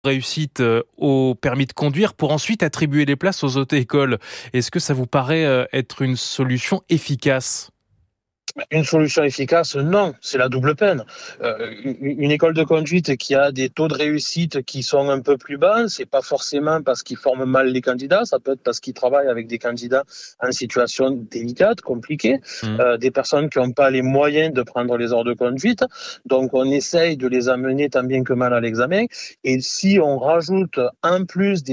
réussite au permis de conduire pour ensuite attribuer les places aux auto-écoles. Est-ce que ça vous paraît être une solution efficace ? Une solution efficace, non, c'est la double peine. Une école de conduite qui a des taux de réussite qui sont un peu plus bas, c'est pas forcément parce qu'ils forment mal les candidats, ça peut être parce qu'ils travaillent avec des candidats en situation délicate, compliquée, des personnes qui n'ont pas les moyens de prendre les heures de conduite. Donc on essaye de les amener tant bien que mal à l'examen. Et si on rajoute en plus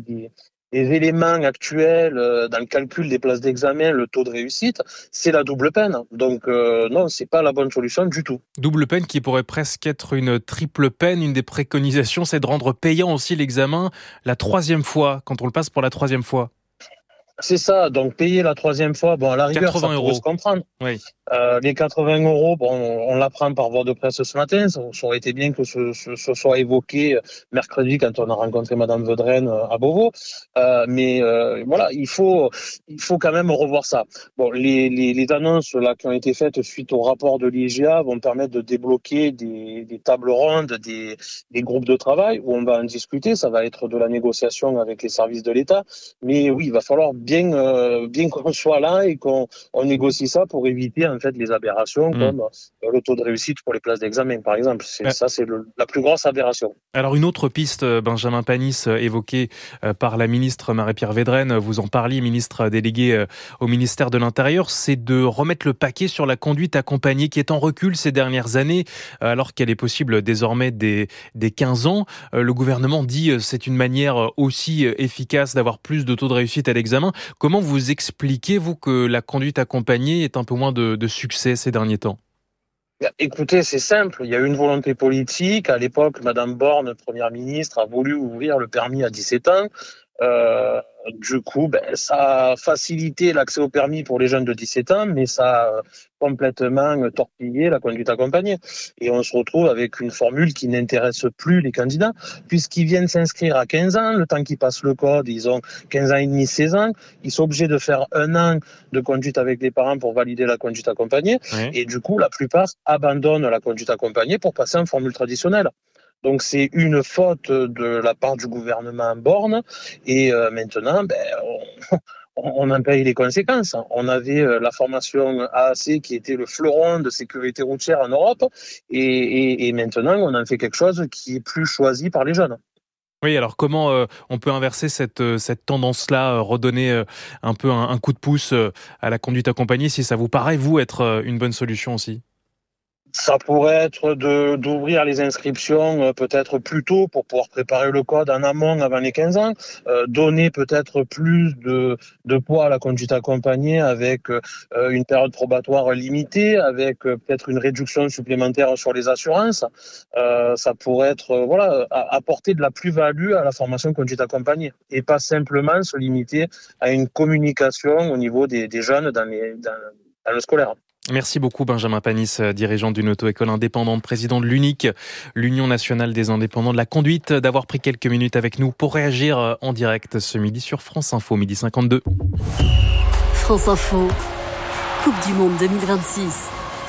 des éléments actuels dans le calcul des places d'examen, le taux de réussite, c'est la double peine. Donc non, c'est pas la bonne solution du tout. Double peine qui pourrait presque être une triple peine. Une des préconisations, c'est de rendre payant aussi l'examen la troisième fois, quand on le passe pour la troisième fois. C'est ça, donc payer la troisième fois, bon, à la rigueur, ça 80 pourrait se euros. comprendre. Oui. Les 80 euros, bon, on l'apprend par voie de presse ce matin. Ça aurait été bien que ce soit évoqué mercredi quand on a rencontré Madame Vedrenne à Beauvau. Mais voilà, il faut quand même revoir ça. Bon, les annonces là qui ont été faites suite au rapport de l'IGA vont permettre de débloquer des tables rondes, des groupes de travail où on va en discuter. Ça va être de la négociation avec les services de l'État. Mais oui, il va falloir bien qu'on soit là et qu'on négocie ça pour éviter en fait les aberrations comme le taux de réussite pour les places d'examen par exemple. C'est la plus grosse aberration. Alors une autre piste, Benjamin Panis, évoquée par la ministre Marie-Pierre Védrenne, vous en parliez, ministre déléguée au ministère de l'Intérieur, c'est de remettre le paquet sur la conduite accompagnée qui est en recul ces dernières années, alors qu'elle est possible désormais des 15 ans. Le gouvernement dit c'est une manière aussi efficace d'avoir plus de taux de réussite à l'examen. Comment vous expliquez, vous, que la conduite accompagnée est un peu moins de succès ces derniers temps ? Écoutez, c'est simple. Il y a eu une volonté politique. À l'époque, Madame Borne, première ministre, a voulu ouvrir le permis à 17 ans. Du coup, ça a facilité l'accès au permis pour les jeunes de 17 ans, mais ça a complètement torpillé la conduite accompagnée. Et on se retrouve avec une formule qui n'intéresse plus les candidats, puisqu'ils viennent s'inscrire à 15 ans, le temps qu'ils passent le code, ils ont 15 ans et demi, 16 ans, ils sont obligés de faire 1 an de conduite avec les parents pour valider la conduite accompagnée, Oui. et du coup, la plupart abandonnent la conduite accompagnée pour passer en formule traditionnelle. Donc c'est une faute de la part du gouvernement Borne et maintenant on en paye les conséquences. On avait la formation AAC qui était le fleuron de sécurité routière en Europe et maintenant on en fait quelque chose qui est plus choisi par les jeunes. Oui, alors comment on peut inverser cette tendance-là, redonner un peu un coup de pouce à la conduite accompagnée, si ça vous paraît, vous, être une bonne solution aussi ? Ça pourrait être d'ouvrir les inscriptions peut-être plus tôt pour pouvoir préparer le code en amont avant les 15 ans, donner peut-être plus de poids à la conduite accompagnée avec une période probatoire limitée, avec peut-être une réduction supplémentaire sur les assurances. Ça pourrait être apporter de la plus-value à la formation conduite accompagnée et pas simplement se limiter à une communication au niveau des jeunes dans le scolaire. Merci beaucoup Benjamin Panis, dirigeant d'une auto-école indépendante, président de l'UNIC, l'Union nationale des indépendants de la conduite, d'avoir pris quelques minutes avec nous pour réagir en direct ce midi sur France Info, 12h52. France Info, Coupe du Monde 2026.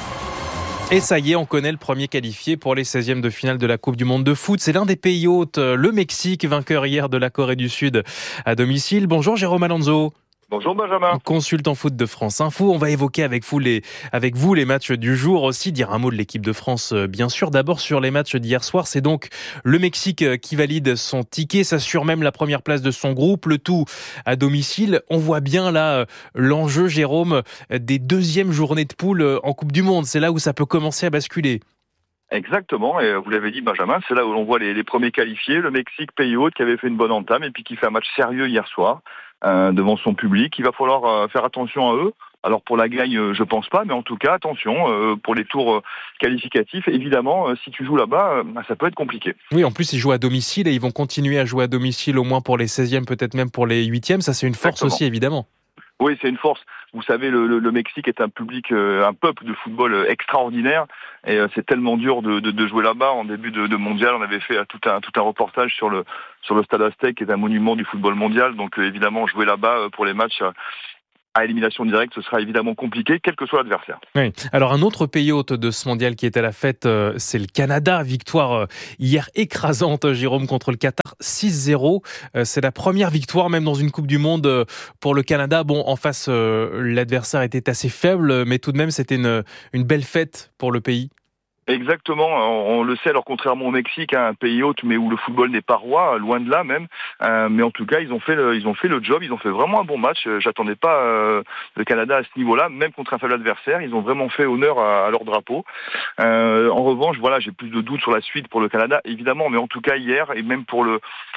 Et ça y est, on connaît le premier qualifié pour les 16e de finale de la Coupe du Monde de foot. C'est l'un des pays hôtes, le Mexique, vainqueur hier de la Corée du Sud à domicile. Bonjour Jérôme Alonso. Bonjour Benjamin. Consultant foot de France Info, on va évoquer avec vous les matchs du jour aussi, dire un mot de l'équipe de France bien sûr. D'abord sur les matchs d'hier soir, c'est donc le Mexique qui valide son ticket, s'assure même la première place de son groupe, le tout à domicile. On voit bien là l'enjeu, Jérôme, des deuxièmes journées de poule en Coupe du Monde. C'est là où ça peut commencer à basculer. Exactement, et vous l'avez dit Benjamin, c'est là où l'on voit les premiers qualifiés, le Mexique, pays hôte, qui avait fait une bonne entame et puis qui fait un match sérieux hier soir devant son public. Il va falloir faire attention à eux. Alors pour la gagne, je pense pas, mais en tout cas, attention, pour les tours qualificatifs, évidemment, si tu joues là-bas, ça peut être compliqué. Oui, en plus, ils jouent à domicile et ils vont continuer à jouer à domicile au moins pour les 16e, peut-être même pour les 8e. Ça, c'est une force Exactement. aussi, évidemment. Oui, c'est une force. Vous savez, le Mexique est un public, un peuple de football extraordinaire, et c'est tellement dur de jouer là-bas. En début de mondial, on avait fait tout un reportage sur le Stade Aztec, qui est un monument du football mondial. Donc évidemment, jouer là-bas pour les matchs, à élimination directe, ce sera évidemment compliqué, quel que soit l'adversaire. Oui. Alors un autre pays hôte de ce mondial qui est à la fête, c'est le Canada. Victoire hier écrasante, Jérôme, contre le Qatar 6-0. C'est la première victoire même dans une Coupe du Monde pour le Canada. Bon, en face, l'adversaire était assez faible, mais tout de même c'était une belle fête pour le pays. Exactement, on le sait, alors contrairement au Mexique, un pays hôte, mais où le football n'est pas roi, loin de là même. Mais en tout cas, ils ont fait le job, ils ont fait vraiment un bon match. J'attendais pas le Canada à ce niveau-là, même contre un faible adversaire. Ils ont vraiment fait honneur à leur drapeau. En revanche, voilà, j'ai plus de doutes sur la suite pour le Canada, évidemment, mais en tout cas hier et même pour le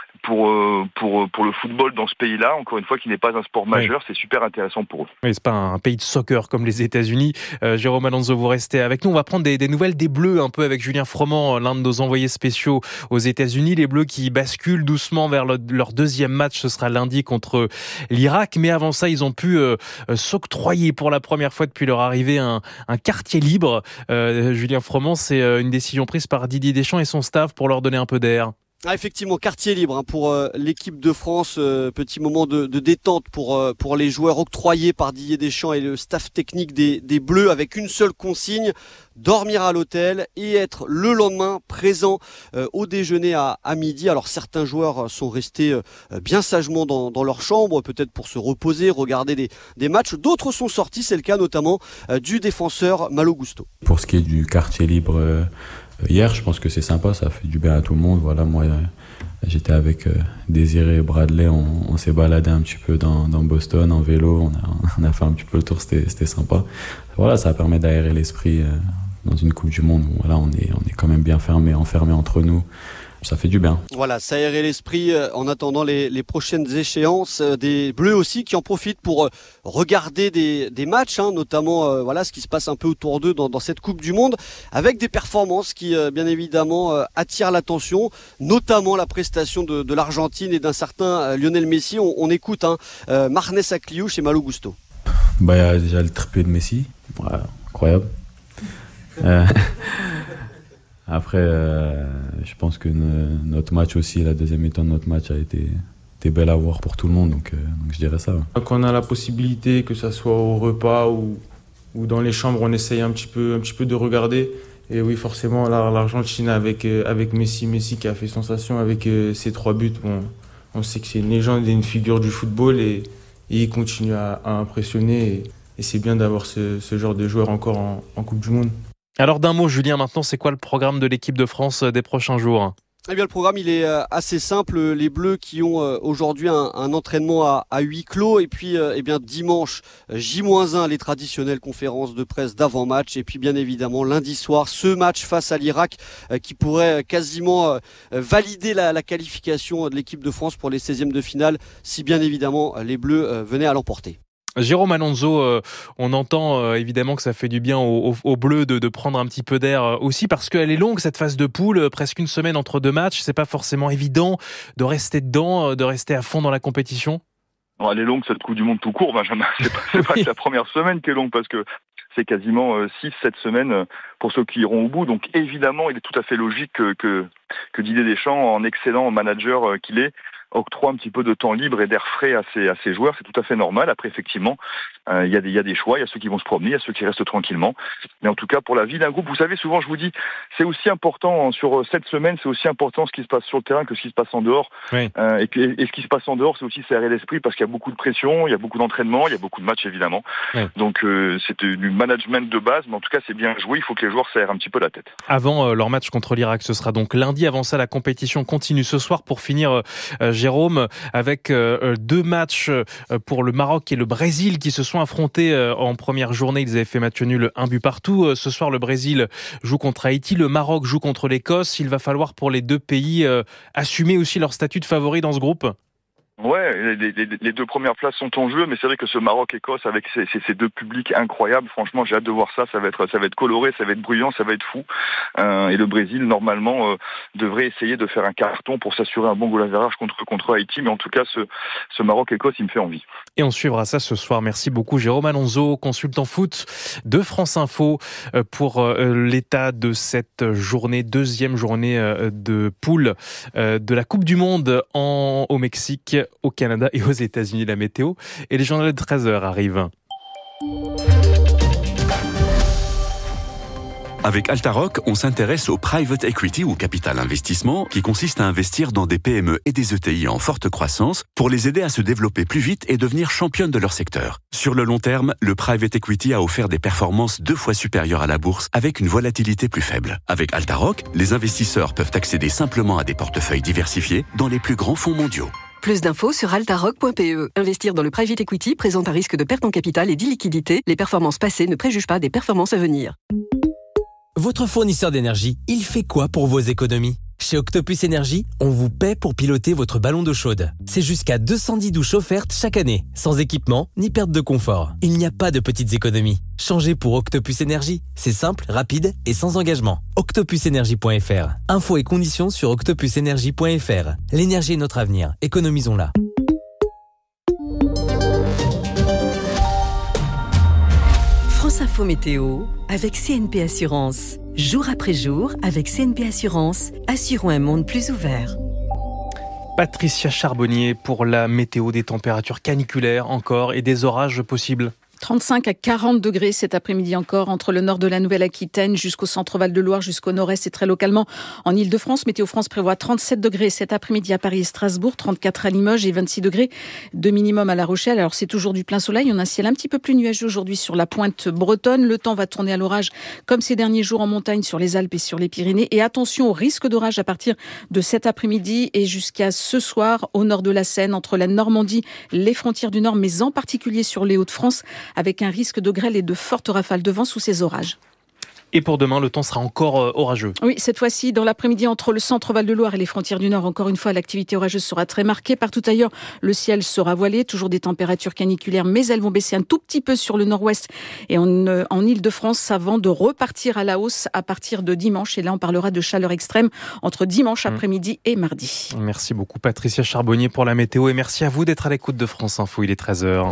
football dans ce pays-là, encore une fois, qui n'est pas un sport majeur, c'est super intéressant pour eux. Oui, c'est pas un pays de soccer comme les États-Unis. Jérôme Alonso, vous restez avec nous. On va prendre des nouvelles des Bleus un peu avec Julien Froment, l'un de nos envoyés spéciaux aux États-Unis. Les Bleus qui basculent doucement vers leur deuxième match, ce sera lundi contre l'Irak. Mais avant ça, ils ont pu s'octroyer pour la première fois depuis leur arrivée un quartier libre. Julien Froment, c'est une décision prise par Didier Deschamps et son staff pour leur donner un peu d'air. Ah, effectivement, quartier libre pour l'équipe de France, petit moment de détente pour les joueurs octroyés par Didier Deschamps et le staff technique des Bleus, avec une seule consigne: dormir à l'hôtel et être le lendemain présent au déjeuner à midi. Alors certains joueurs sont restés bien sagement dans leur chambre, peut-être pour se reposer, regarder des matchs. D'autres sont sortis, c'est le cas notamment du défenseur Malo Gusto. Pour ce qui est du quartier libre hier, je pense que c'est sympa, ça fait du bien à tout le monde. Voilà, moi j'étais avec Désiré et Bradley, on s'est baladé un petit peu dans Boston en vélo, on a fait un petit peu le tour, c'était sympa. Voilà, ça permet d'aérer l'esprit dans une Coupe du Monde où voilà, on est quand même bien enfermé entre nous. Ça fait du bien. Voilà, ça aérer l'esprit en attendant les prochaines échéances. Des Bleus aussi qui en profitent pour regarder des matchs, notamment voilà ce qui se passe un peu autour d'eux dans cette Coupe du Monde, avec des performances qui bien évidemment attirent l'attention, notamment la prestation de l'Argentine et d'un certain Lionel Messi. On écoute Marnès Akliouche et Malo Gusto. Il y a déjà le triplé de Messi, voilà, incroyable. Après, je pense que notre match aussi, la deuxième mi-temps de notre match a été belle à voir pour tout le monde, donc je dirais ça. Ouais. Quand on a la possibilité, que ça soit au repas ou dans les chambres, on essaye un petit peu de regarder. Et oui, forcément, l'Argentine avec Messi qui a fait sensation avec ses 3 buts. Bon, on sait que c'est une légende et une figure du football et il continue à impressionner. Et c'est bien d'avoir ce genre de joueur encore en Coupe du Monde. Alors d'un mot, Julien, maintenant, c'est quoi le programme de l'équipe de France des prochains jours ? Eh bien, le programme, il est assez simple. Les Bleus qui ont aujourd'hui un entraînement à huis clos. Et puis, dimanche, J-1, les traditionnelles conférences de presse d'avant-match. Et puis, bien évidemment, lundi soir, ce match face à l'Irak qui pourrait quasiment valider la qualification de l'équipe de France pour les 16e de finale, si bien évidemment les Bleus venaient à l'emporter. Jérôme Alonso, on entend évidemment que ça fait du bien aux Bleus de prendre un petit peu d'air aussi, parce qu'elle est longue cette phase de poule, presque une semaine entre 2 matchs. C'est pas forcément évident de rester dedans, de rester à fond dans la compétition. Non, elle est longue cette Coupe du Monde tout court, Benjamin. C'est pas que la première semaine qui est longue, parce que c'est quasiment 6-7 semaines pour ceux qui iront au bout. Donc évidemment, il est tout à fait logique que Didier Deschamps, en excellent manager qu'il est, octroie un petit peu de temps libre et d'air frais à ses joueurs. C'est tout à fait normal. Après, effectivement, il y a des choix. Il y a ceux qui vont se promener, il y a ceux qui restent tranquillement. Mais en tout cas, pour la vie d'un groupe, vous savez, souvent, je vous dis, c'est aussi important, sur cette semaine, c'est aussi important ce qui se passe sur le terrain que ce qui se passe en dehors. Oui. Et ce qui se passe en dehors, c'est aussi s'aérer l'esprit, parce qu'il y a beaucoup de pression, il y a beaucoup d'entraînement, il y a beaucoup de matchs, évidemment. Oui. Donc, c'est du management de base, mais en tout cas, c'est bien joué. Il faut que les joueurs s'aèrent un petit peu la tête. Avant leur match contre l'Irak, ce sera donc lundi. Avant ça, la compétition continue ce soir pour finir, Jérôme, avec 2 matchs pour le Maroc et le Brésil qui se sont affrontés en première journée. Ils avaient fait match nul, 1 but partout. Ce soir, le Brésil joue contre Haïti, le Maroc joue contre l'Écosse. Il va falloir pour les 2 pays assumer aussi leur statut de favori dans ce groupe. Ouais, les 2 premières places sont en jeu, mais c'est vrai que ce Maroc-Écosse avec ces 2 publics incroyables, franchement, j'ai hâte de voir ça. Ça va être coloré, ça va être bruyant, ça va être fou. Et le Brésil, normalement, devrait essayer de faire un carton pour s'assurer un bon goal average contre Haïti. Mais en tout cas, ce Maroc-Écosse, il me fait envie. Et on suivra ça ce soir. Merci beaucoup, Jérôme Alonso, consultant foot de France Info, pour l'état de cette journée, 2e journée de poule de la Coupe du Monde au Mexique. au Canada et aux États-Unis, la météo. Et les journaux de 13h arrivent. Avec Altaroc, on s'intéresse au private equity ou capital investissement qui consiste à investir dans des PME et des ETI en forte croissance pour les aider à se développer plus vite et devenir championnes de leur secteur. Sur le long terme, le private equity a offert des performances 2 fois supérieures à la bourse avec une volatilité plus faible. Avec Altaroc, les investisseurs peuvent accéder simplement à des portefeuilles diversifiés dans les plus grands fonds mondiaux. Plus d'infos sur altaroc.pe. Investir dans le private equity présente un risque de perte en capital et d'illiquidité. Les performances passées ne préjugent pas des performances à venir. Votre fournisseur d'énergie, il fait quoi pour vos économies ? Chez Octopus Énergie, on vous paie pour piloter votre ballon d'eau chaude. C'est jusqu'à 210 douches offertes chaque année, sans équipement ni perte de confort. Il n'y a pas de petites économies. Changez pour Octopus Énergie. C'est simple, rapide et sans engagement. octopusenergie.fr. Infos et conditions sur octopusenergie.fr. L'énergie est notre avenir. Économisons-la. France Info Météo avec CNP Assurance. Jour après jour, avec CNP Assurance, assurons un monde plus ouvert. Patricia Charbonnier pour la météo, des températures caniculaires encore et des orages possibles. 35 à 40 degrés cet après-midi encore entre le nord de la Nouvelle-Aquitaine jusqu'au centre Val-de-Loire, jusqu'au nord-est et très localement en Ile-de-France. Météo France prévoit 37 degrés cet après-midi à Paris et Strasbourg, 34 à Limoges et 26 degrés de minimum à La Rochelle. Alors c'est toujours du plein soleil, on a un ciel un petit peu plus nuageux aujourd'hui sur la pointe bretonne. Le temps va tourner à l'orage comme ces derniers jours en montagne sur les Alpes et sur les Pyrénées. Et attention au risque d'orage à partir de cet après-midi et jusqu'à ce soir au nord de la Seine, entre la Normandie, les frontières du Nord, mais en particulier sur les Hauts-de-France, avec un risque de grêle et de fortes rafales de vent sous ces orages. Et pour demain, le temps sera encore orageux. Oui, cette fois-ci, dans l'après-midi, entre le centre Val-de-Loire et les frontières du Nord, encore une fois, l'activité orageuse sera très marquée. Partout ailleurs, le ciel sera voilé. Toujours des températures caniculaires, mais elles vont baisser un tout petit peu sur le nord-ouest et en Ile-de-France, avant de repartir à la hausse à partir de dimanche. Et là, on parlera de chaleur extrême entre dimanche après-midi et mardi. Merci beaucoup, Patricia Charbonnier, pour la météo. Et merci à vous d'être à l'écoute de France Info. Il est 13h.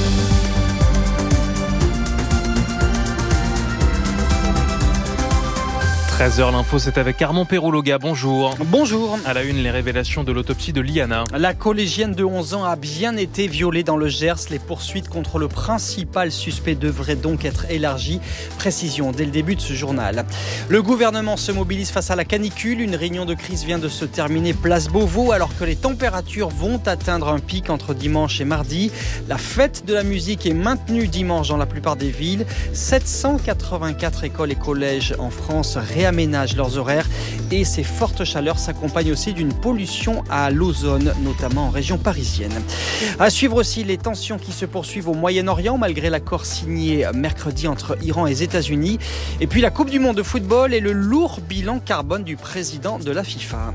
13h, l'info, c'est avec Armand Perrouloga. Bonjour. Bonjour. À la une, les révélations de l'autopsie de Liana. La collégienne de 11 ans a bien été violée dans le Gers. Les poursuites contre le principal suspect devraient donc être élargies. Précision dès le début de ce journal. Le gouvernement se mobilise face à la canicule. Une réunion de crise vient de se terminer place Beauvau alors que les températures vont atteindre un pic entre dimanche et mardi. La fête de la musique est maintenue dimanche dans la plupart des villes. 784 écoles et collèges en France réaménagent leurs horaires et ces fortes chaleurs s'accompagnent aussi d'une pollution à l'ozone, notamment en région parisienne. À suivre aussi les tensions qui se poursuivent au Moyen-Orient malgré l'accord signé mercredi entre Iran et les États-Unis. Et puis la Coupe du Monde de football et le lourd bilan carbone du président de la FIFA.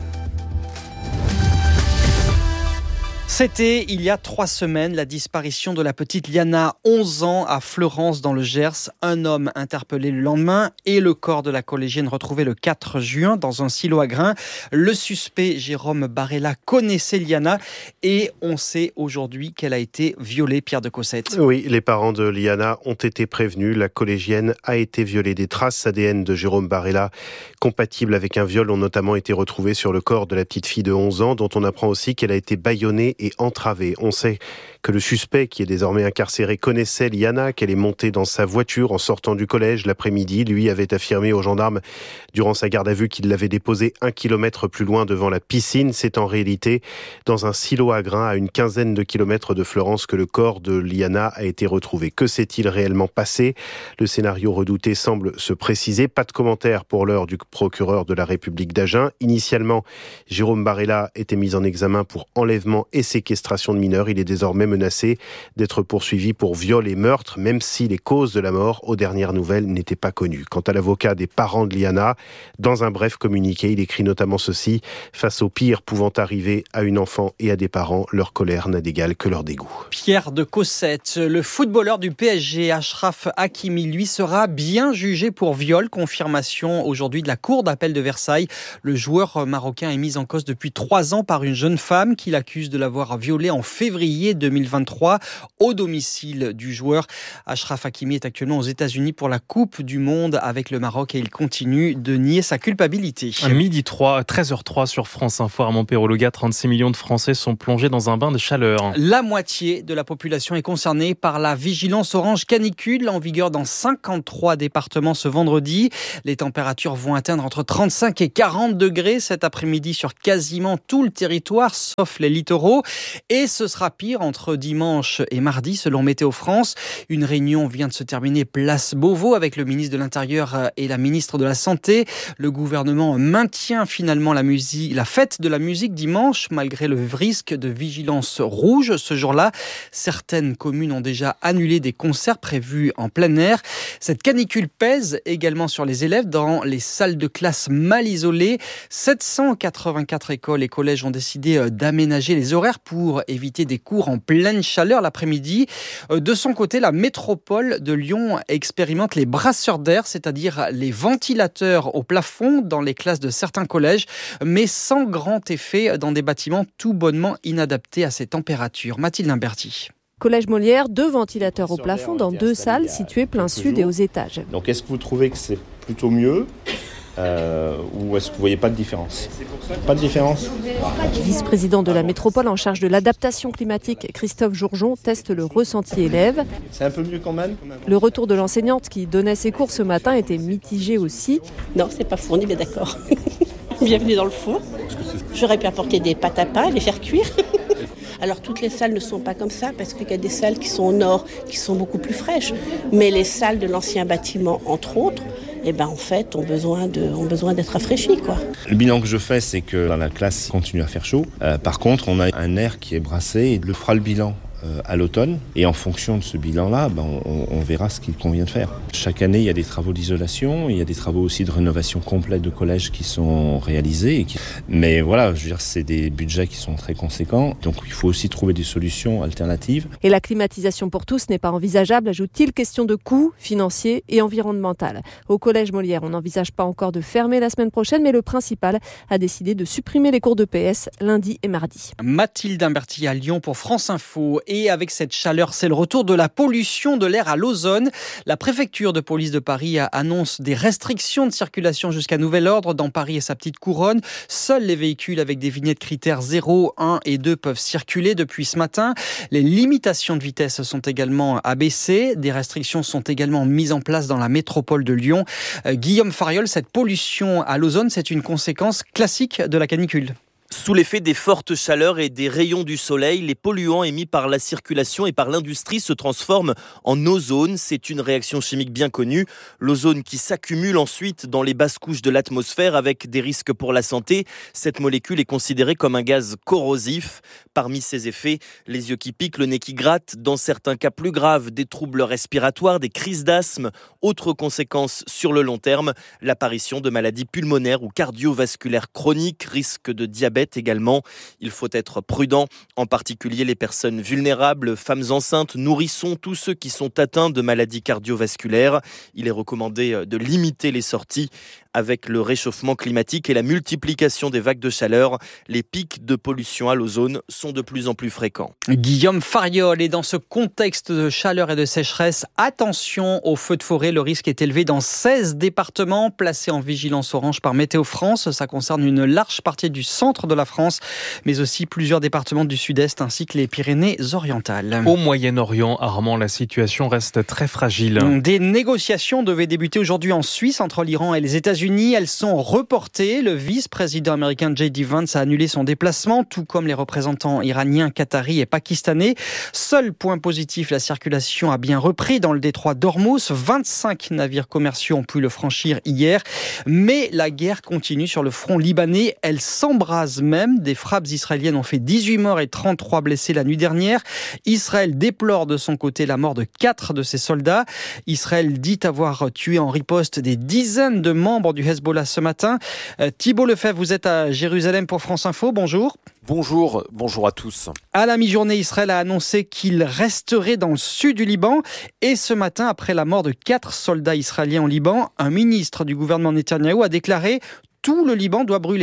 C'était, il y a 3 semaines, la disparition de la petite Liana, 11 ans, à Fleurance, dans le Gers. Un homme interpellé le lendemain et le corps de la collégienne retrouvé le 4 juin dans un silo à grains. Le suspect, Jérôme Barella, connaissait Liana et on sait aujourd'hui qu'elle a été violée, Pierre de Cossette. Oui, les parents de Liana ont été prévenus. La collégienne a été violée. Des traces ADN de Jérôme Barella compatibles avec un viol ont notamment été retrouvées sur le corps de la petite fille de 11 ans, dont on apprend aussi qu'elle a été bâillonnée et entravée. On sait que le suspect, qui est désormais incarcéré, connaissait Liana, qu'elle est montée dans sa voiture en sortant du collège l'après-midi. Lui avait affirmé aux gendarmes durant sa garde à vue qu'il l'avait déposée 1 kilomètre plus loin devant la piscine. C'est en réalité dans un silo à grains à une quinzaine de kilomètres de Fleurance que le corps de Liana a été retrouvé. Que s'est-il réellement passé ? Le scénario redouté semble se préciser. Pas de commentaire pour l'heure du procureur de la République d'Agen. Initialement, Jérôme Barella était mis en examen pour enlèvement et séquestration de mineurs. Il est désormais menacé d'être poursuivi pour viol et meurtre, même si les causes de la mort, aux dernières nouvelles, n'étaient pas connues. Quant à l'avocat des parents de Liana, dans un bref communiqué, il écrit notamment ceci: face au pire pouvant arriver à une enfant et à des parents, leur colère n'a d'égal que leur dégoût. Pierre de Cossette, le footballeur du PSG, Achraf Hakimi, lui sera bien jugé pour viol. Confirmation aujourd'hui de la cour d'appel de Versailles. Le joueur marocain est mis en cause depuis 3 ans par une jeune femme qui l'accuse de l'avoir avoir violé en février 2023 au domicile du joueur. Achraf Hakimi est actuellement aux États-Unis pour la Coupe du Monde avec le Maroc et il continue de nier sa culpabilité. À midi 3, 13h03 sur France Info, Armand Perrologa, 36 millions de Français sont plongés dans un bain de chaleur. La moitié de la population est concernée par la vigilance orange canicule en vigueur dans 53 départements ce vendredi. Les températures vont atteindre entre 35 et 40 degrés cet après-midi sur quasiment tout le territoire, sauf les littoraux. Et ce sera pire entre dimanche et mardi, selon Météo France. Une réunion vient de se terminer place Beauvau avec le ministre de l'Intérieur et la ministre de la Santé. Le gouvernement maintient finalement la fête de la musique dimanche, malgré le risque de vigilance rouge ce jour-là. Certaines communes ont déjà annulé des concerts prévus en plein air. Cette canicule pèse également sur les élèves dans les salles de classe mal isolées. 784 écoles et collèges ont décidé d'aménager les horaires pour éviter des cours en pleine chaleur l'après-midi. De son côté, la métropole de Lyon expérimente les brasseurs d'air, c'est-à-dire les ventilateurs au plafond dans les classes de certains collèges, mais sans grand effet dans des bâtiments tout bonnement inadaptés à ces températures. Mathilde Imberti. Collège Molière, 2 ventilateurs au plafond dans 2 salles situées plein sud et aux étages. Donc est-ce que vous trouvez que c'est plutôt mieux ou est-ce que vous ne voyez pas de différence ? Pas de différence ? Vice-président de la métropole en charge de l'adaptation climatique, Christophe Jourjon, teste le ressenti élève. C'est un peu mieux quand même ? Le retour de l'enseignante qui donnait ses cours ce matin était mitigé aussi. Non, c'est pas fourni, mais d'accord. Bienvenue dans le four. J'aurais pu apporter des pâtes à pain et les faire cuire. Alors toutes les salles ne sont pas comme ça parce qu'il y a des salles qui sont au nord qui sont beaucoup plus fraîches. Mais les salles de l'ancien bâtiment, entre autres, en fait, ont besoin d'être rafraîchies, quoi. Le bilan que je fais, c'est que dans la classe, il continue à faire chaud. Par contre, on a un air qui est brassé et le fera le bilan à l'automne. Et en fonction de ce bilan-là, on verra ce qu'il convient de faire. Chaque année, il y a des travaux d'isolation, il y a des travaux aussi de rénovation complète de collèges qui sont réalisés. Mais voilà, je veux dire, c'est des budgets qui sont très conséquents. Donc il faut aussi trouver des solutions alternatives. Et la climatisation pour tous n'est pas envisageable, ajoute-t-il, question de coûts financiers et environnemental. Au Collège Molière, on n'envisage pas encore de fermer la semaine prochaine, mais le principal a décidé de supprimer les cours de PS lundi et mardi. Mathilde Imberti à Lyon pour France Info. Et avec cette chaleur, c'est le retour de la pollution de l'air à l'ozone. La préfecture de police de Paris annonce des restrictions de circulation jusqu'à nouvel ordre dans Paris et sa petite couronne. Seuls les véhicules avec des vignettes critères 0, 1 et 2 peuvent circuler depuis ce matin. Les limitations de vitesse sont également abaissées. Des restrictions sont également mises en place dans la métropole de Lyon. Guillaume Fariol, cette pollution à l'ozone, c'est une conséquence classique de la canicule. Sous l'effet des fortes chaleurs et des rayons du soleil, les polluants émis par la circulation et par l'industrie se transforment en ozone. C'est une réaction chimique bien connue. L'ozone qui s'accumule ensuite dans les basses couches de l'atmosphère avec des risques pour la santé. Cette molécule est considérée comme un gaz corrosif. Parmi ses effets, les yeux qui piquent, le nez qui gratte, dans certains cas plus graves, des troubles respiratoires, des crises d'asthme. Autre conséquence sur le long terme, l'apparition de maladies pulmonaires ou cardiovasculaires chroniques, risque de diabète également. Il faut être prudent, en particulier les personnes vulnérables, femmes enceintes, nourrissons, tous ceux qui sont atteints de maladies cardiovasculaires. Il est recommandé de limiter les sorties. Avec le réchauffement climatique et la multiplication des vagues de chaleur, les pics de pollution à l'ozone sont de plus en plus fréquents. Guillaume Fariol, et dans ce contexte de chaleur et de sécheresse, attention aux feux de forêt. Le risque est élevé dans 16 départements placés en vigilance orange par Météo France. Ça concerne une large partie du centre de la France, mais aussi plusieurs départements du sud-est ainsi que les Pyrénées-Orientales. Au Moyen-Orient, Armand, la situation reste très fragile. Des négociations devaient débuter aujourd'hui en Suisse entre l'Iran et les États-Unis. Elles sont reportées. Le vice-président américain J.D. Vance a annulé son déplacement, tout comme les représentants iraniens, qataris et pakistanais. Seul point positif, la circulation a bien repris dans le détroit d'Ormuz. 25 navires commerciaux ont pu le franchir hier. Mais la guerre continue sur le front libanais. Elle s'embrase même. Des frappes israéliennes ont fait 18 morts et 33 blessés la nuit dernière. Israël déplore de son côté la mort de 4 de ses soldats. Israël dit avoir tué en riposte des dizaines de membres du Hezbollah ce matin. Thibault Lefebvre, vous êtes à Jérusalem pour France Info. Bonjour. Bonjour à tous. À la mi-journée, Israël a annoncé qu'il resterait dans le sud du Liban. Et ce matin, après la mort de 4 soldats israéliens au Liban, un ministre du gouvernement Netanyahou a déclaré « Tout le Liban doit brûler ».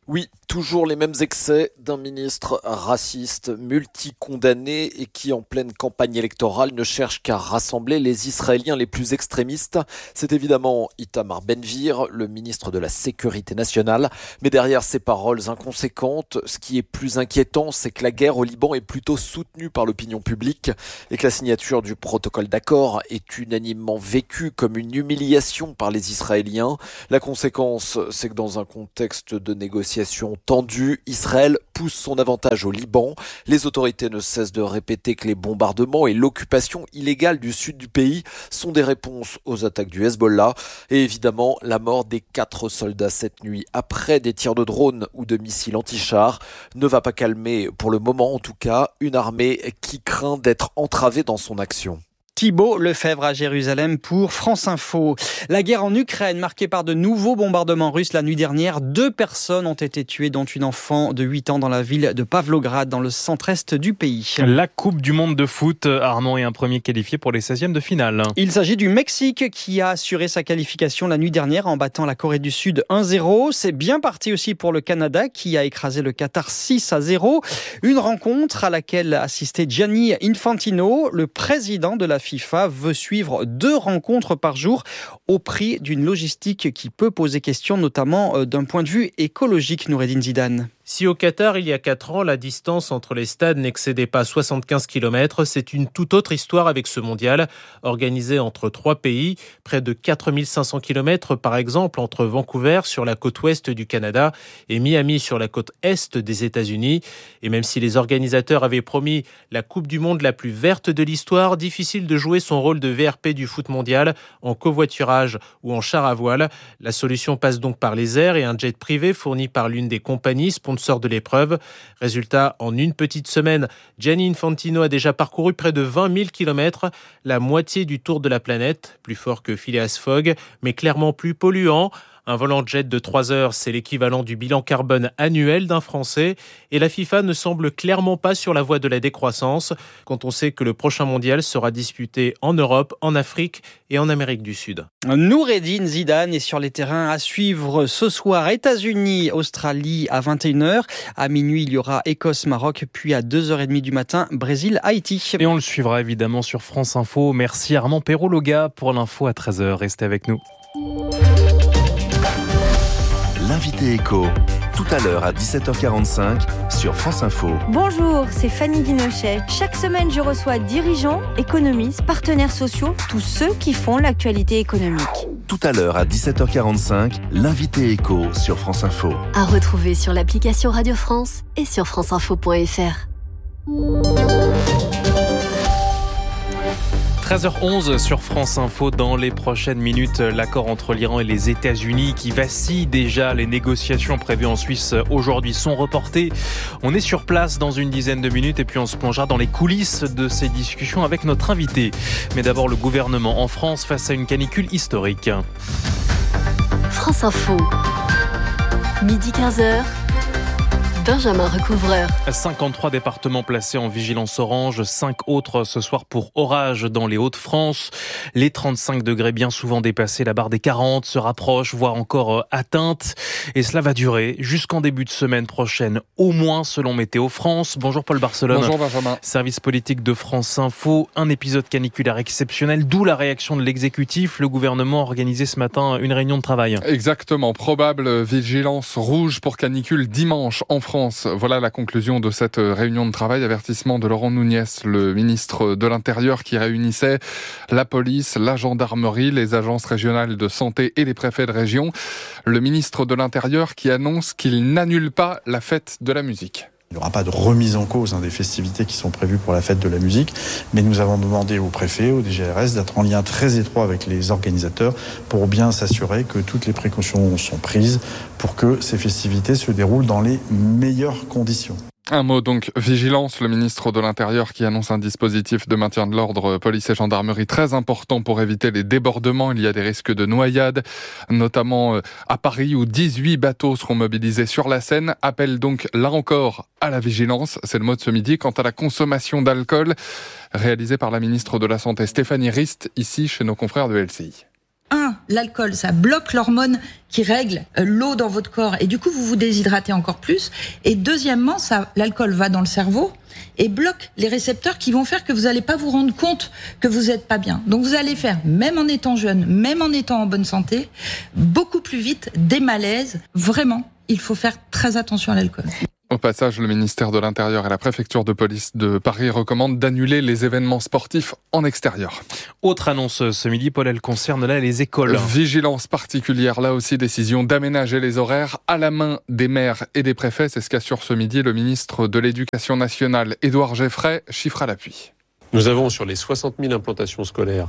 Oui, toujours les mêmes excès d'un ministre raciste, multi-condamné et qui, en pleine campagne électorale, ne cherche qu'à rassembler les Israéliens les plus extrémistes. C'est évidemment Itamar Ben-Gvir, le ministre de la Sécurité nationale. Mais derrière ces paroles inconséquentes, ce qui est plus inquiétant, c'est que la guerre au Liban est plutôt soutenue par l'opinion publique et que la signature du protocole d'accord est unanimement vécue comme une humiliation par les Israéliens. La conséquence, c'est que dans un contexte de négociation tendue, Israël pousse son avantage au Liban. Les autorités ne cessent de répéter que les bombardements et l'occupation illégale du sud du pays sont des réponses aux attaques du Hezbollah. Et évidemment, la mort des 4 soldats cette nuit après des tirs de drones ou de missiles anti-chars ne va pas calmer, pour le moment en tout cas, une armée qui craint d'être entravée dans son action. Thibault Lefebvre à Jérusalem pour France Info. La guerre en Ukraine, marquée par de nouveaux bombardements russes la nuit dernière. 2 personnes ont été tuées, dont une enfant de 8 ans dans la ville de Pavlograd, dans le centre-est du pays. La Coupe du monde de foot, Armand est un premier qualifié pour les 16e de finale. Il s'agit du Mexique qui a assuré sa qualification la nuit dernière en battant la Corée du Sud 1-0. C'est bien parti aussi pour le Canada qui a écrasé le Qatar 6-0. Une rencontre à laquelle assistait Gianni Infantino, le président de la FIFA veut suivre 2 rencontres par jour au prix d'une logistique qui peut poser question, notamment d'un point de vue écologique, Noureddine Zidane. Si au Qatar, il y a 4 ans, la distance entre les stades n'excédait pas 75 km, c'est une toute autre histoire avec ce mondial. Organisé entre 3 pays, près de 4500 km par exemple entre Vancouver sur la côte ouest du Canada et Miami sur la côte est des États-Unis. Et même si les organisateurs avaient promis la Coupe du Monde la plus verte de l'histoire, difficile de jouer son rôle de VRP du foot mondial en covoiturage ou en char à voile. La solution passe donc par les airs et un jet privé fourni par l'une des compagnies sponsor de l'épreuve. Résultat, en une petite semaine, Gianni Infantino a déjà parcouru près de 20 000 km, la moitié du tour de la planète, plus fort que Phileas Fogg, mais clairement plus polluant. Un volant jet de 3 heures, c'est l'équivalent du bilan carbone annuel d'un Français. Et la FIFA ne semble clairement pas sur la voie de la décroissance, quand on sait que le prochain mondial sera disputé en Europe, en Afrique et en Amérique du Sud. Noureddine Zidane est sur les terrains à suivre ce soir. États-Unis, Australie à 21h. À minuit, il y aura Écosse-Maroc, puis à 2h30 du matin, Brésil-Haïti. Et on le suivra évidemment sur France Info. Merci Armand Perrault-Loga pour l'info à 13h. Restez avec nous. L'invité éco, tout à l'heure à 17h45 sur France Info. Bonjour, c'est Fanny Guinochet. Chaque semaine, je reçois dirigeants, économistes, partenaires sociaux, tous ceux qui font l'actualité économique. Tout à l'heure à 17h45, l'invité éco sur France Info. À retrouver sur l'application Radio France et sur franceinfo.fr. 13h11 sur France Info. Dans les prochaines minutes, l'accord entre l'Iran et les États-Unis qui vacille déjà. Les négociations prévues en Suisse aujourd'hui sont reportées. On est sur place dans une dizaine de minutes et puis on se plongera dans les coulisses de ces discussions avec notre invité. Mais d'abord, le gouvernement en France face à une canicule historique. France Info, midi 15h. Benjamin Recouvreur. 53 départements placés en vigilance orange, 5 autres ce soir pour orage dans les Hauts-de-France. Les 35 degrés bien souvent dépassés, la barre des 40 se rapproche, voire encore atteinte. Et cela va durer jusqu'en début de semaine prochaine, au moins selon Météo France. Bonjour Paul Barcelone. Bonjour Benjamin. Service politique de France Info. Un épisode caniculaire exceptionnel, d'où la réaction de l'exécutif. Le gouvernement a organisé ce matin une réunion de travail. Exactement. Probable vigilance rouge pour canicule dimanche en France. Voilà la conclusion de cette réunion de travail. Avertissement de Laurent Nunez, le ministre de l'Intérieur, qui réunissait la police, la gendarmerie, les agences régionales de santé et les préfets de région. Le ministre de l'Intérieur qui annonce qu'il n'annule pas la fête de la musique. Il n'y aura pas de remise en cause des festivités qui sont prévues pour la fête de la musique, mais nous avons demandé au préfet, au DGRS, d'être en lien très étroit avec les organisateurs pour bien s'assurer que toutes les précautions sont prises pour que ces festivités se déroulent dans les meilleures conditions. Un mot donc, vigilance, le ministre de l'Intérieur qui annonce un dispositif de maintien de l'ordre, police et gendarmerie très important pour éviter les débordements. Il y a des risques de noyade, notamment à Paris où 18 bateaux seront mobilisés sur la Seine. Appel donc là encore à la vigilance, c'est le mot de ce midi. Quant à la consommation d'alcool, réalisée par la ministre de la Santé Stéphanie Rist, ici chez nos confrères de LCI. L'alcool, ça bloque l'hormone qui règle l'eau dans votre corps et du coup vous vous déshydratez encore plus. Et deuxièmement, l'alcool va dans le cerveau et bloque les récepteurs qui vont faire que vous n'allez pas vous rendre compte que vous n'êtes pas bien. Donc vous allez faire, même en étant jeune, même en étant en bonne santé, beaucoup plus vite des malaises. Vraiment, il faut faire très attention à l'alcool. Au passage, le ministère de l'Intérieur et la préfecture de police de Paris recommandent d'annuler les événements sportifs en extérieur. Autre annonce ce midi, Paul, elle concerne là les écoles. Vigilance particulière, là aussi décision d'aménager les horaires à la main des maires et des préfets. C'est ce qu'assure ce midi le ministre de l'Éducation nationale, Édouard Geffray, chiffre à l'appui. Nous avons sur les 60 000 implantations scolaires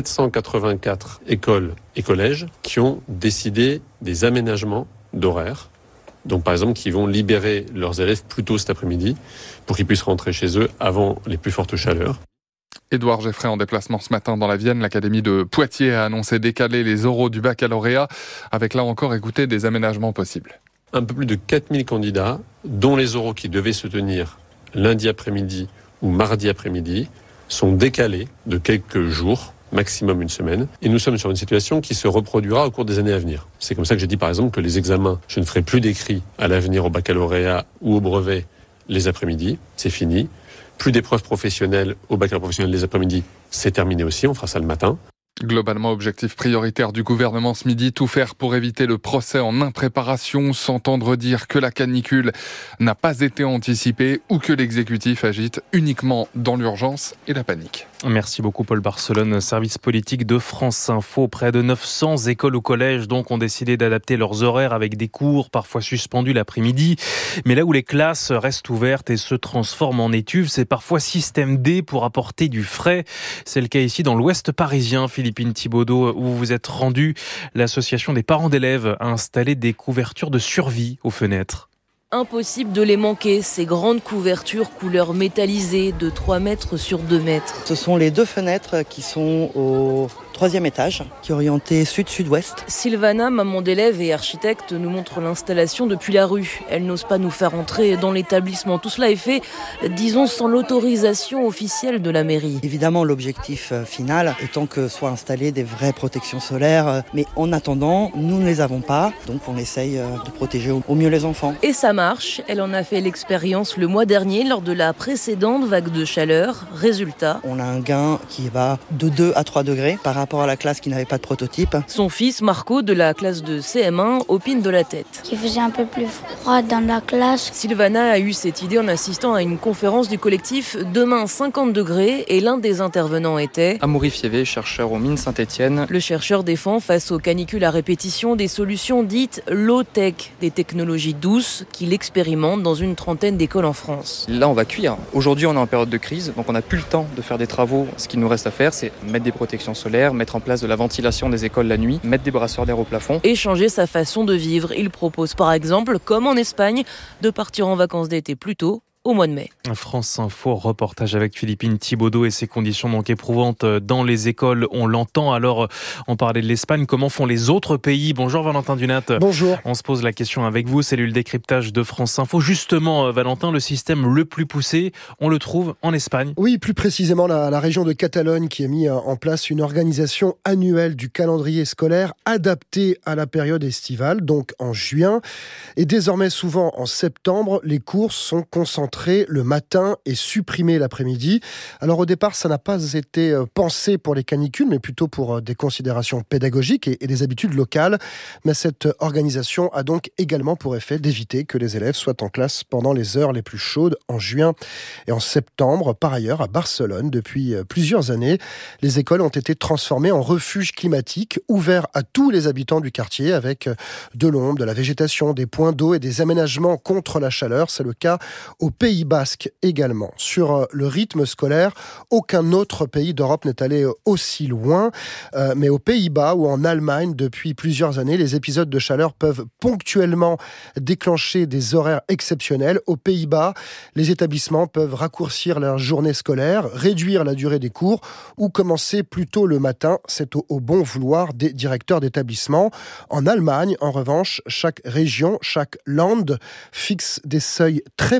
784 écoles et collèges qui ont décidé des aménagements d'horaires. Donc par exemple qui vont libérer leurs élèves plus tôt cet après-midi pour qu'ils puissent rentrer chez eux avant les plus fortes chaleurs. Édouard Geffray en déplacement ce matin dans la Vienne. L'Académie de Poitiers a annoncé décaler les oraux du baccalauréat avec là encore, écoutez, des aménagements possibles. Un peu plus de 4000 candidats dont les oraux qui devaient se tenir lundi après-midi ou mardi après-midi sont décalés de quelques jours, maximum une semaine. Et nous sommes sur une situation qui se reproduira au cours des années à venir. C'est comme ça que j'ai dit par exemple que les examens, je ne ferai plus d'écrits à l'avenir au baccalauréat ou au brevet les après-midi, c'est fini. Plus d'épreuves professionnelles au baccalauréat professionnel les après-midi, c'est terminé aussi, on fera ça le matin. Globalement, objectif prioritaire du gouvernement ce midi, tout faire pour éviter le procès en impréparation, s'entendre dire que la canicule n'a pas été anticipée ou que l'exécutif agite uniquement dans l'urgence et la panique. Merci beaucoup Paul Barcelone, service politique de France Info. Près de 900 écoles ou collèges donc ont décidé d'adapter leurs horaires avec des cours parfois suspendus l'après-midi. Mais là où les classes restent ouvertes et se transforment en étuves, c'est parfois système D pour apporter du frais. C'est le cas ici dans l'ouest parisien, Philippine Thibaudeau, où vous vous êtes rendu. L'association des parents d'élèves a installé des couvertures de survie aux fenêtres. Impossible de les manquer, ces grandes couvertures couleur métallisée de 3 mètres sur 2 mètres. Ce sont les 2 fenêtres qui sont au 3e étage, qui est orienté sud-sud-ouest. Sylvana, maman d'élève et architecte, nous montre l'installation depuis la rue. Elle n'ose pas nous faire entrer dans l'établissement. Tout cela est fait, disons, sans l'autorisation officielle de la mairie. Évidemment, l'objectif final étant que soient installées des vraies protections solaires. Mais en attendant, nous ne les avons pas, donc on essaye de protéger au mieux les enfants. Et ça marche. Elle en a fait l'expérience le mois dernier lors de la précédente vague de chaleur. Résultat, on a un gain qui va de 2 à 3 degrés par rapport à la classe qui n'avait pas de prototype. Son fils, Marco, de la classe de CM1, opine de la tête. Il faisait un peu plus froid dans la classe. Sylvana a eu cette idée en assistant à une conférence du collectif Demain 50 degrés et l'un des intervenants était Amaury Fievé, chercheur aux mines Saint-Étienne. Le chercheur défend face aux canicules à répétition des solutions dites low-tech, des technologies douces qu'il expérimente dans une trentaine d'écoles en France. Là, on va cuire. Aujourd'hui, on est en période de crise, donc on n'a plus le temps de faire des travaux. Ce qu'il nous reste à faire, c'est mettre des protections solaires, mettre en place de la ventilation des écoles la nuit, mettre des brasseurs d'air au plafond. Et changer sa façon de vivre. Il propose par exemple, comme en Espagne, de partir en vacances d'été plus tôt, au mois de mai. France Info, reportage avec Philippine Thibaudeau et ses conditions donc éprouvantes dans les écoles. On l'entend. Alors, on parlait de l'Espagne. Comment font les autres pays? Bonjour Valentin Dunat. Bonjour. On se pose la question avec vous. Cellule décryptage de France Info. Justement, Valentin, le système le plus poussé, on le trouve en Espagne. Oui, plus précisément la région de Catalogne qui a mis en place une organisation annuelle du calendrier scolaire adaptée à la période estivale, donc en juin. Et désormais, souvent en septembre, les cours sont concentrés le matin et supprimés l'après-midi. Alors au départ, ça n'a pas été pensé pour les canicules, mais plutôt pour des considérations pédagogiques et des habitudes locales. Mais cette organisation a donc également pour effet d'éviter que les élèves soient en classe pendant les heures les plus chaudes en juin et en septembre. Par ailleurs, à Barcelone, depuis plusieurs années, les écoles ont été transformées en refuges climatiques ouverts à tous les habitants du quartier avec de l'ombre, de la végétation, des points d'eau et des aménagements contre la chaleur. C'est le cas au Pays Basque également. Sur le rythme scolaire, aucun autre pays d'Europe n'est allé aussi loin. Mais aux Pays-Bas ou en Allemagne, depuis plusieurs années, les épisodes de chaleur peuvent ponctuellement déclencher des horaires exceptionnels. Aux Pays-Bas, les établissements peuvent raccourcir leur journée scolaire, réduire la durée des cours ou commencer plus tôt le matin. C'est au bon vouloir des directeurs d'établissement. En Allemagne, en revanche, chaque région, chaque land fixe des seuils très précis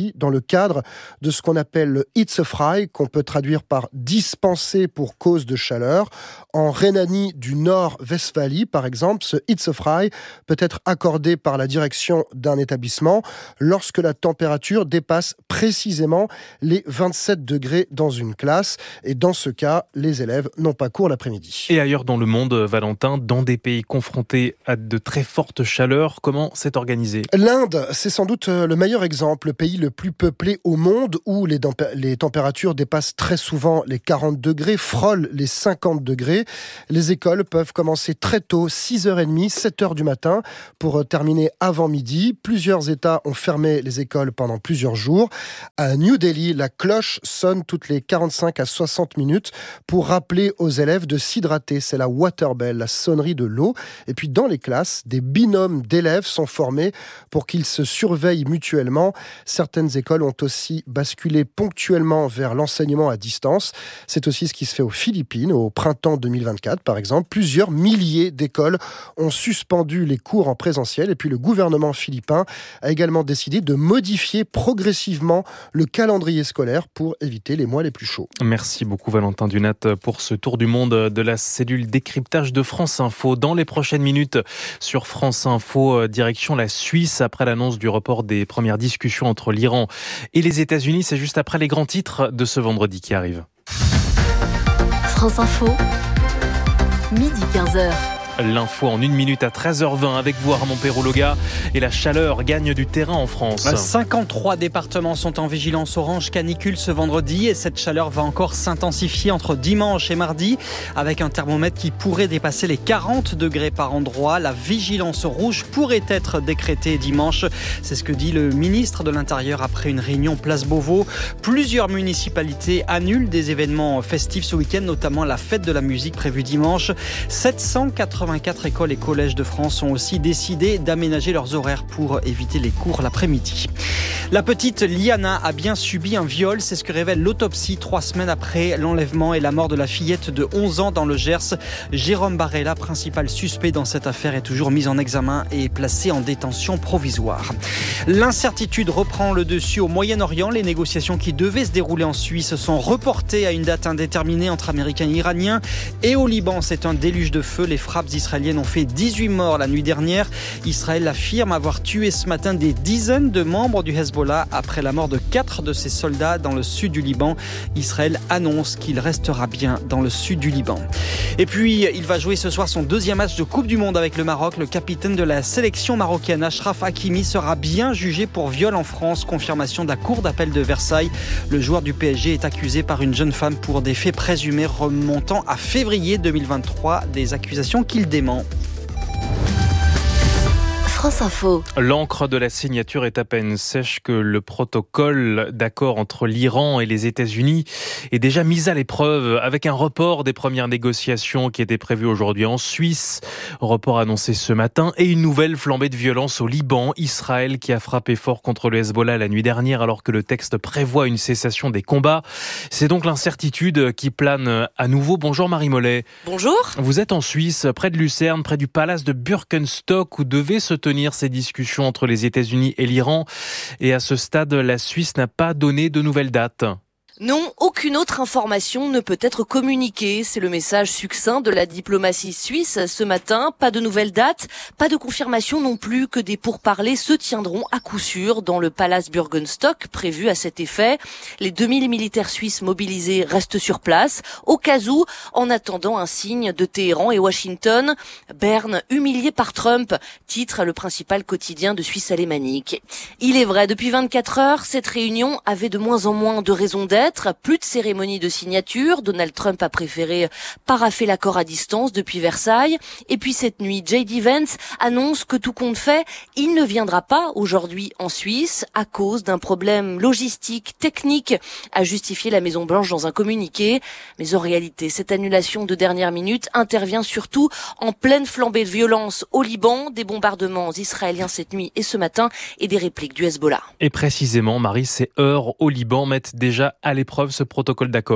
ceci dans le cadre de ce qu'on appelle le Hitzefrei, qu'on peut traduire par dispenser pour cause de chaleur. En Rhénanie du Nord-Westphalie, par exemple, ce Hitzefrei peut être accordé par la direction d'un établissement lorsque la température dépasse précisément les 27 degrés dans une classe. Et dans ce cas, les élèves n'ont pas cours l'après-midi. Et ailleurs dans le monde, Valentin, dans des pays confrontés à de très fortes chaleurs, comment c'est organisé ? L'Inde, c'est sans doute le meilleur exemple, le pays le plus peuplé au monde où les températures dépassent très souvent les 40 degrés, frôlent les 50 degrés. Les écoles peuvent commencer très tôt, 6h30, 7h du matin, pour terminer avant midi. Plusieurs États ont fermé les écoles pendant plusieurs jours. À New Delhi, la cloche sonne toutes les 45 à 60 minutes pour rappeler aux élèves de s'hydrater. C'est la water bell, la sonnerie de l'eau. Et puis dans les classes, des binômes d'élèves sont formés pour qu'ils se surveillent mutuellement. Certaines écoles ont aussi basculé ponctuellement vers l'enseignement à distance. C'est aussi ce qui se fait aux Philippines, au printemps 2024 par exemple. Plusieurs milliers d'écoles ont suspendu les cours en présentiel. Et puis le gouvernement philippin a également décidé de modifier progressivement le calendrier scolaire pour éviter les mois les plus chauds. Merci beaucoup Valentin Dunat pour ce tour du monde de la cellule décryptage de France Info. Dans les prochaines minutes sur France Info, direction la Suisse après l'annonce du report des premières discussions entre l'Iran et les États-Unis. C'est juste après les grands titres de ce vendredi qui arrive. France Info, midi 15h. L'info en 1 minute à 13h20 avec vous Armand Perrologa. Et la chaleur gagne du terrain en France. 53 départements sont en vigilance orange canicule ce vendredi et cette chaleur va encore s'intensifier entre dimanche et mardi avec un thermomètre qui pourrait dépasser les 40 degrés par endroit. La vigilance rouge pourrait être décrétée dimanche. C'est ce que dit le ministre de l'Intérieur après une réunion place Beauvau. Plusieurs municipalités annulent des événements festifs ce week-end, notamment la fête de la musique prévue dimanche. 784 écoles et collèges de France ont aussi décidé d'aménager leurs horaires pour éviter les cours l'après-midi. La petite Liana a bien subi un viol, c'est ce que révèle l'autopsie 3 semaines après l'enlèvement et la mort de la fillette de 11 ans dans le Gers. Jérôme Barella, principal suspect dans cette affaire, est toujours mis en examen et placé en détention provisoire. L'incertitude reprend le dessus au Moyen-Orient. Les négociations qui devaient se dérouler en Suisse sont reportées à une date indéterminée entre Américains et Iraniens. Et au Liban, c'est un déluge de feu. Les frappes israéliennes ont fait 18 morts la nuit dernière. Israël affirme avoir tué ce matin des dizaines de membres du Hezbollah après la mort de 4 de ses soldats dans le sud du Liban. Israël annonce qu'il restera bien dans le sud du Liban. Et puis, il va jouer ce soir son 2e match de Coupe du Monde avec le Maroc. Le capitaine de la sélection marocaine, Achraf Hakimi, sera bien jugé pour viol en France. Confirmation de la Cour d'appel de Versailles. Le joueur du PSG est accusé par une jeune femme pour des faits présumés remontant à février 2023. Des accusations qu'il dément. France Info. L'encre de la signature est à peine sèche que le protocole d'accord entre l'Iran et les États-Unis est déjà mis à l'épreuve avec un report des premières négociations qui étaient prévues aujourd'hui en Suisse. Report annoncé ce matin et une nouvelle flambée de violence au Liban. Israël qui a frappé fort contre le Hezbollah la nuit dernière alors que le texte prévoit une cessation des combats. C'est donc l'incertitude qui plane à nouveau. Bonjour Marie Mollet. Bonjour. Vous êtes en Suisse, près de Lucerne, près du palace de Birkenstock où devait se tenir ces discussions entre les États-Unis et l'Iran. Et à ce stade, la Suisse n'a pas donné de nouvelles dates. Non, aucune autre information ne peut être communiquée. C'est le message succinct de la diplomatie suisse ce matin. Pas de nouvelles dates, pas de confirmation non plus que des pourparlers se tiendront à coup sûr dans le palace Birkenstock prévu à cet effet. Les 2000 militaires suisses mobilisés restent sur place, au cas où, en attendant un signe de Téhéran et Washington. Berne humilié par Trump, titre le principal quotidien de Suisse alémanique. Il est vrai, depuis 24 heures, cette réunion avait de moins en moins de raisons d'être. Plus de cérémonie de signature. Donald Trump a préféré paraffer l'accord à distance depuis Versailles. Et puis cette nuit, J.D. Vance annonce que tout compte fait, il ne viendra pas aujourd'hui en Suisse à cause d'un problème logistique, technique, a justifié la Maison-Blanche dans un communiqué. Mais en réalité, cette annulation de dernière minute intervient surtout en pleine flambée de violence au Liban, des bombardements israéliens cette nuit et ce matin et des répliques du Hezbollah. Et précisément, Marie, ces heures au Liban mettent déjà à l'épreuve ce protocole d'accord.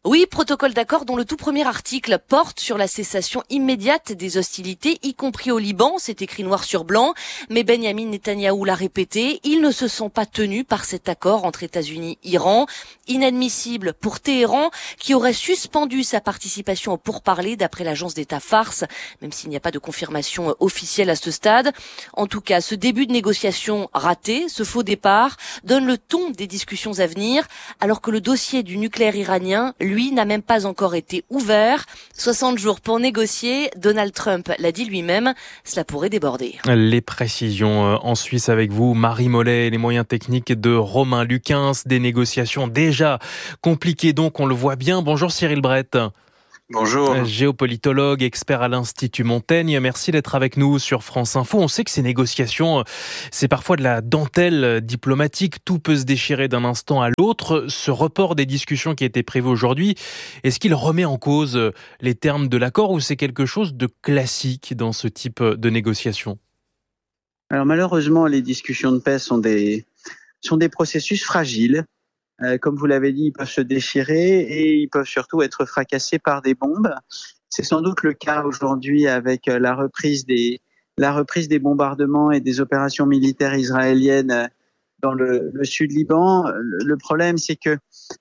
Oui, protocole d'accord dont le tout premier article porte sur la cessation immédiate des hostilités, y compris au Liban. C'est écrit noir sur blanc. Mais Benyamin Netanyahou l'a répété, ils ne se sont pas tenus par cet accord entre États-Unis et Iran. Inadmissible pour Téhéran, qui aurait suspendu sa participation au pourparlers d'après l'agence d'État Fars, même s'il n'y a pas de confirmation officielle à ce stade. En tout cas, ce début de négociation raté, ce faux départ, donne le ton des discussions à venir, alors que le dossier du nucléaire iranien, lui, n'a même pas encore été ouvert. 60 jours pour négocier. Donald Trump l'a dit lui-même, cela pourrait déborder. Les précisions en Suisse avec vous, Marie Mollet, et les moyens techniques de Romain Lucens, des négociations déjà compliquées donc, on le voit bien. Bonjour Cyril Brett. Bonjour. Géopolitologue, expert à l'Institut Montaigne. Merci d'être avec nous sur France Info. On sait que ces négociations, c'est parfois de la dentelle diplomatique. Tout peut se déchirer d'un instant à l'autre. Ce report des discussions qui a été prévu aujourd'hui, est-ce qu'il remet en cause les termes de l'accord ou c'est quelque chose de classique dans ce type de négociations ? Alors malheureusement, les discussions de paix sont des processus fragiles. Comme vous l'avez dit, ils peuvent se déchirer et ils peuvent surtout être fracassés par des bombes. C'est sans doute le cas aujourd'hui avec la reprise des bombardements et des opérations militaires israéliennes dans le sud Liban. Le problème, c'est que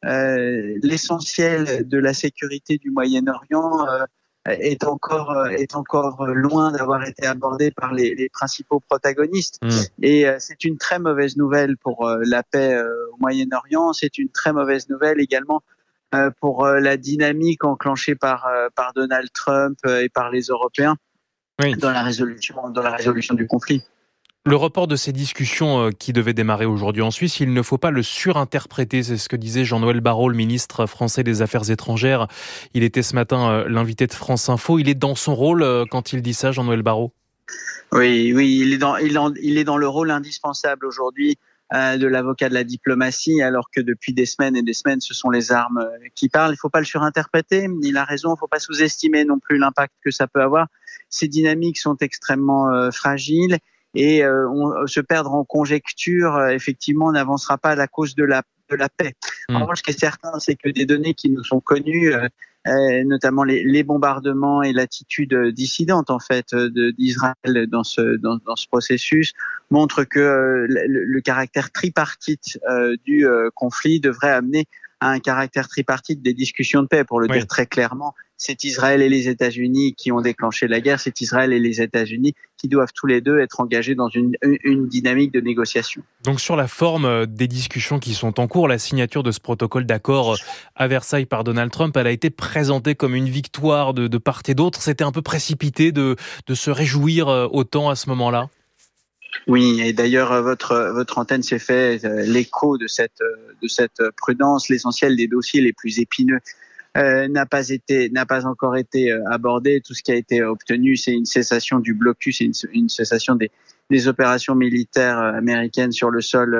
l'essentiel de la sécurité du Moyen-Orient est encore loin d'avoir été abordé par les principaux protagonistes. Et c'est une très mauvaise nouvelle pour la paix au Moyen-Orient. C'est une très mauvaise nouvelle également pour la dynamique enclenchée par Donald Trump et par les Européens dans la résolution du conflit. Le report de ces discussions qui devaient démarrer aujourd'hui en Suisse, il ne faut pas le surinterpréter. C'est ce que disait Jean-Noël Barrot, le ministre français des Affaires étrangères. Il était ce matin l'invité de France Info. Il est dans son rôle quand il dit ça, Jean-Noël Barrot ? Oui, il est dans le rôle indispensable aujourd'hui de l'avocat de la diplomatie, alors que depuis des semaines et des semaines, ce sont les armes qui parlent. Il ne faut pas le surinterpréter. Il a raison. Il ne faut pas sous-estimer non plus l'impact que ça peut avoir. Ces dynamiques sont extrêmement fragiles. Et se perdre en conjecture, effectivement, n'avancera pas à la cause de la paix. En revanche, ce qui est certain, c'est que des données qui nous sont connues, notamment les bombardements et l'attitude dissidente en fait d'Israël dans ce processus, montrent que le caractère tripartite du conflit devrait amener à un caractère tripartite des discussions de paix, pour le dire très clairement. C'est Israël et les États-Unis qui ont déclenché la guerre, c'est Israël et les États-Unis qui doivent tous les deux être engagés dans une dynamique de négociation. Donc sur la forme des discussions qui sont en cours, la signature de ce protocole d'accord à Versailles par Donald Trump, elle a été présentée comme une victoire de part et d'autre. C'était un peu précipité de se réjouir autant à ce moment-là. Oui, et d'ailleurs votre antenne s'est fait l'écho de cette prudence. L'essentiel des dossiers les plus épineux n'a pas encore été abordé. Tout ce qui a été obtenu, c'est une cessation du blocus, une cessation des opérations militaires américaines sur le sol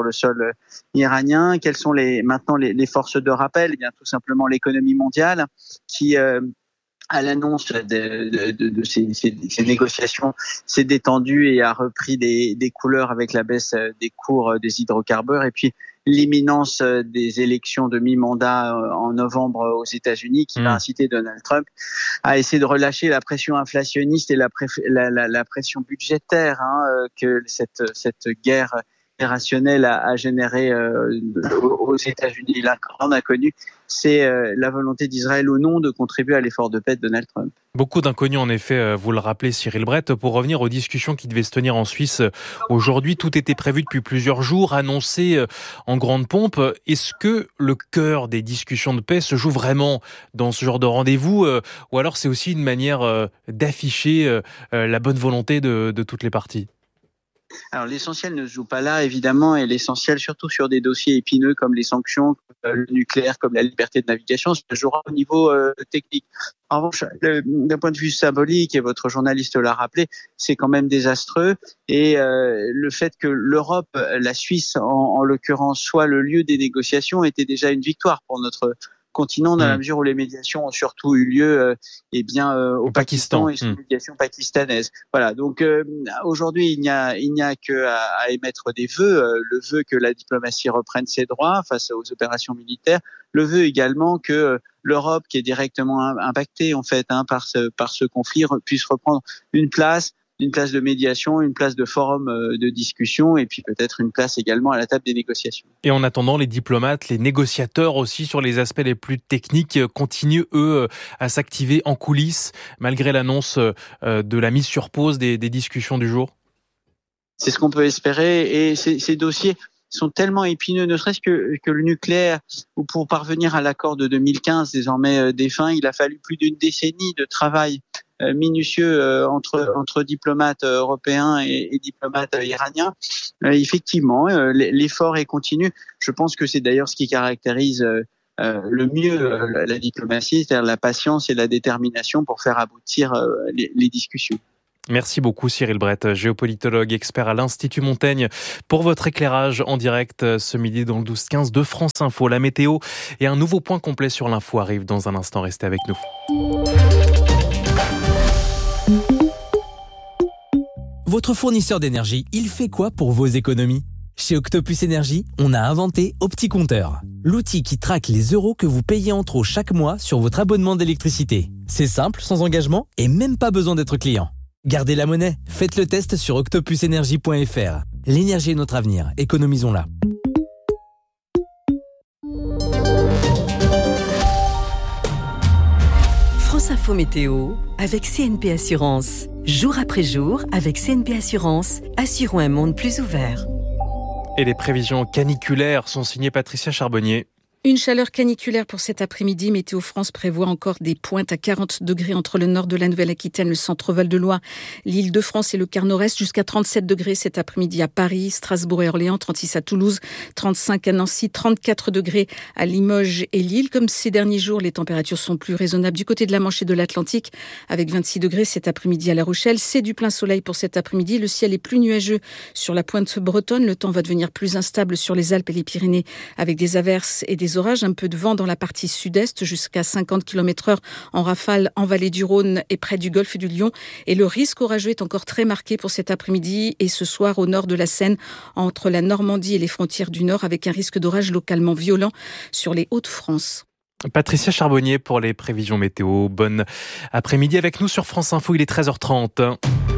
iranien. Quelles sont maintenant les forces de rappel ? Eh bien, tout simplement l'économie mondiale qui à l'annonce de ces négociations, s'est détendue et a repris des couleurs avec la baisse des cours des hydrocarbures. Et puis, l'imminence des élections de mi-mandat en novembre aux États-Unis qui va inciter Donald Trump à essayer de relâcher la pression inflationniste et la pression budgétaire que cette guerre irrationnelle a généré aux États-Unis. Là, on a connu, c'est la volonté d'Israël ou non de contribuer à l'effort de paix de Donald Trump. Beaucoup d'inconnus, en effet, vous le rappelez, Cyril Brett. Pour revenir aux discussions qui devaient se tenir en Suisse aujourd'hui, tout était prévu depuis plusieurs jours, annoncé en grande pompe. Est-ce que le cœur des discussions de paix se joue vraiment dans ce genre de rendez-vous ou alors c'est aussi une manière d'afficher la bonne volonté de toutes les parties ? Alors l'essentiel ne se joue pas là, évidemment, et l'essentiel, surtout sur des dossiers épineux comme les sanctions, comme le nucléaire, comme la liberté de navigation, se jouera au niveau technique. En revanche, d'un point de vue symbolique, et votre journaliste l'a rappelé, c'est quand même désastreux. Et le fait que l'Europe, la Suisse en l'occurrence, soit le lieu des négociations était déjà une victoire pour continent, dans la mesure où les médiations ont surtout eu lieu au Pakistan et sous médiation pakistanaise. Voilà, donc aujourd'hui, il n'y a que à émettre des vœux, le vœu que la diplomatie reprenne ses droits face aux opérations militaires, le vœu également que l'Europe, qui est directement impactée en fait par ce conflit, puisse reprendre une place de médiation, une place de forum de discussion et puis peut-être une place également à la table des négociations. Et en attendant, les diplomates, les négociateurs aussi sur les aspects les plus techniques continuent, eux, à s'activer en coulisses malgré l'annonce de la mise sur pause des discussions du jour. C'est ce qu'on peut espérer et ces dossiers sont tellement épineux, ne serait-ce que le nucléaire, où pour parvenir à l'accord de 2015, désormais défunt, il a fallu plus d'une décennie de travail minutieux entre diplomates européens et diplomates iraniens. Effectivement, l'effort est continu. Je pense que c'est d'ailleurs ce qui caractérise le mieux la diplomatie, c'est-à-dire la patience et la détermination pour faire aboutir les discussions. Merci beaucoup Cyril Brett, géopolitologue, expert à l'Institut Montaigne, pour votre éclairage en direct ce midi dans le 12-15 de France Info. La météo et un nouveau point complet sur l'info arrivent dans un instant. Restez avec nous. Votre fournisseur d'énergie, il fait quoi pour vos économies ? Chez Octopus Énergie, on a inventé OptiCompteur, l'outil qui traque les euros que vous payez en trop chaque mois sur votre abonnement d'électricité. C'est simple, sans engagement et même pas besoin d'être client. Gardez la monnaie, faites le test sur octopusenergie.fr. L'énergie est notre avenir, économisons-la. France Info Météo avec CNP Assurance. Jour après jour, avec CNP Assurance, assurons un monde plus ouvert. Et les prévisions caniculaires sont signées Patricia Charbonnier. Une chaleur caniculaire pour cet après-midi. Météo France prévoit encore des pointes à 40 degrés entre le nord de la Nouvelle-Aquitaine, le centre-Val de Loire, l'Île-de-France et le quart nord-est, jusqu'à 37 degrés cet après-midi à Paris, Strasbourg et Orléans, 36 à Toulouse, 35 à Nancy, 34 degrés à Limoges et Lille. Comme ces derniers jours, les températures sont plus raisonnables du côté de la Manche et de l'Atlantique, avec 26 degrés cet après-midi à La Rochelle. C'est du plein soleil pour cet après-midi. Le ciel est plus nuageux sur la pointe bretonne. Le temps va devenir plus instable sur les Alpes et les Pyrénées, avec des averses et des orages, un peu de vent dans la partie sud-est jusqu'à 50 km/h en rafale en vallée du Rhône et près du golfe du Lion. Et le risque orageux est encore très marqué pour cet après-midi et ce soir au nord de la Seine, entre la Normandie et les frontières du Nord, avec un risque d'orage localement violent sur les Hauts-de-France. Patricia Charbonnier pour les prévisions météo. Bonne après-midi avec nous sur France Info, il est 13h30.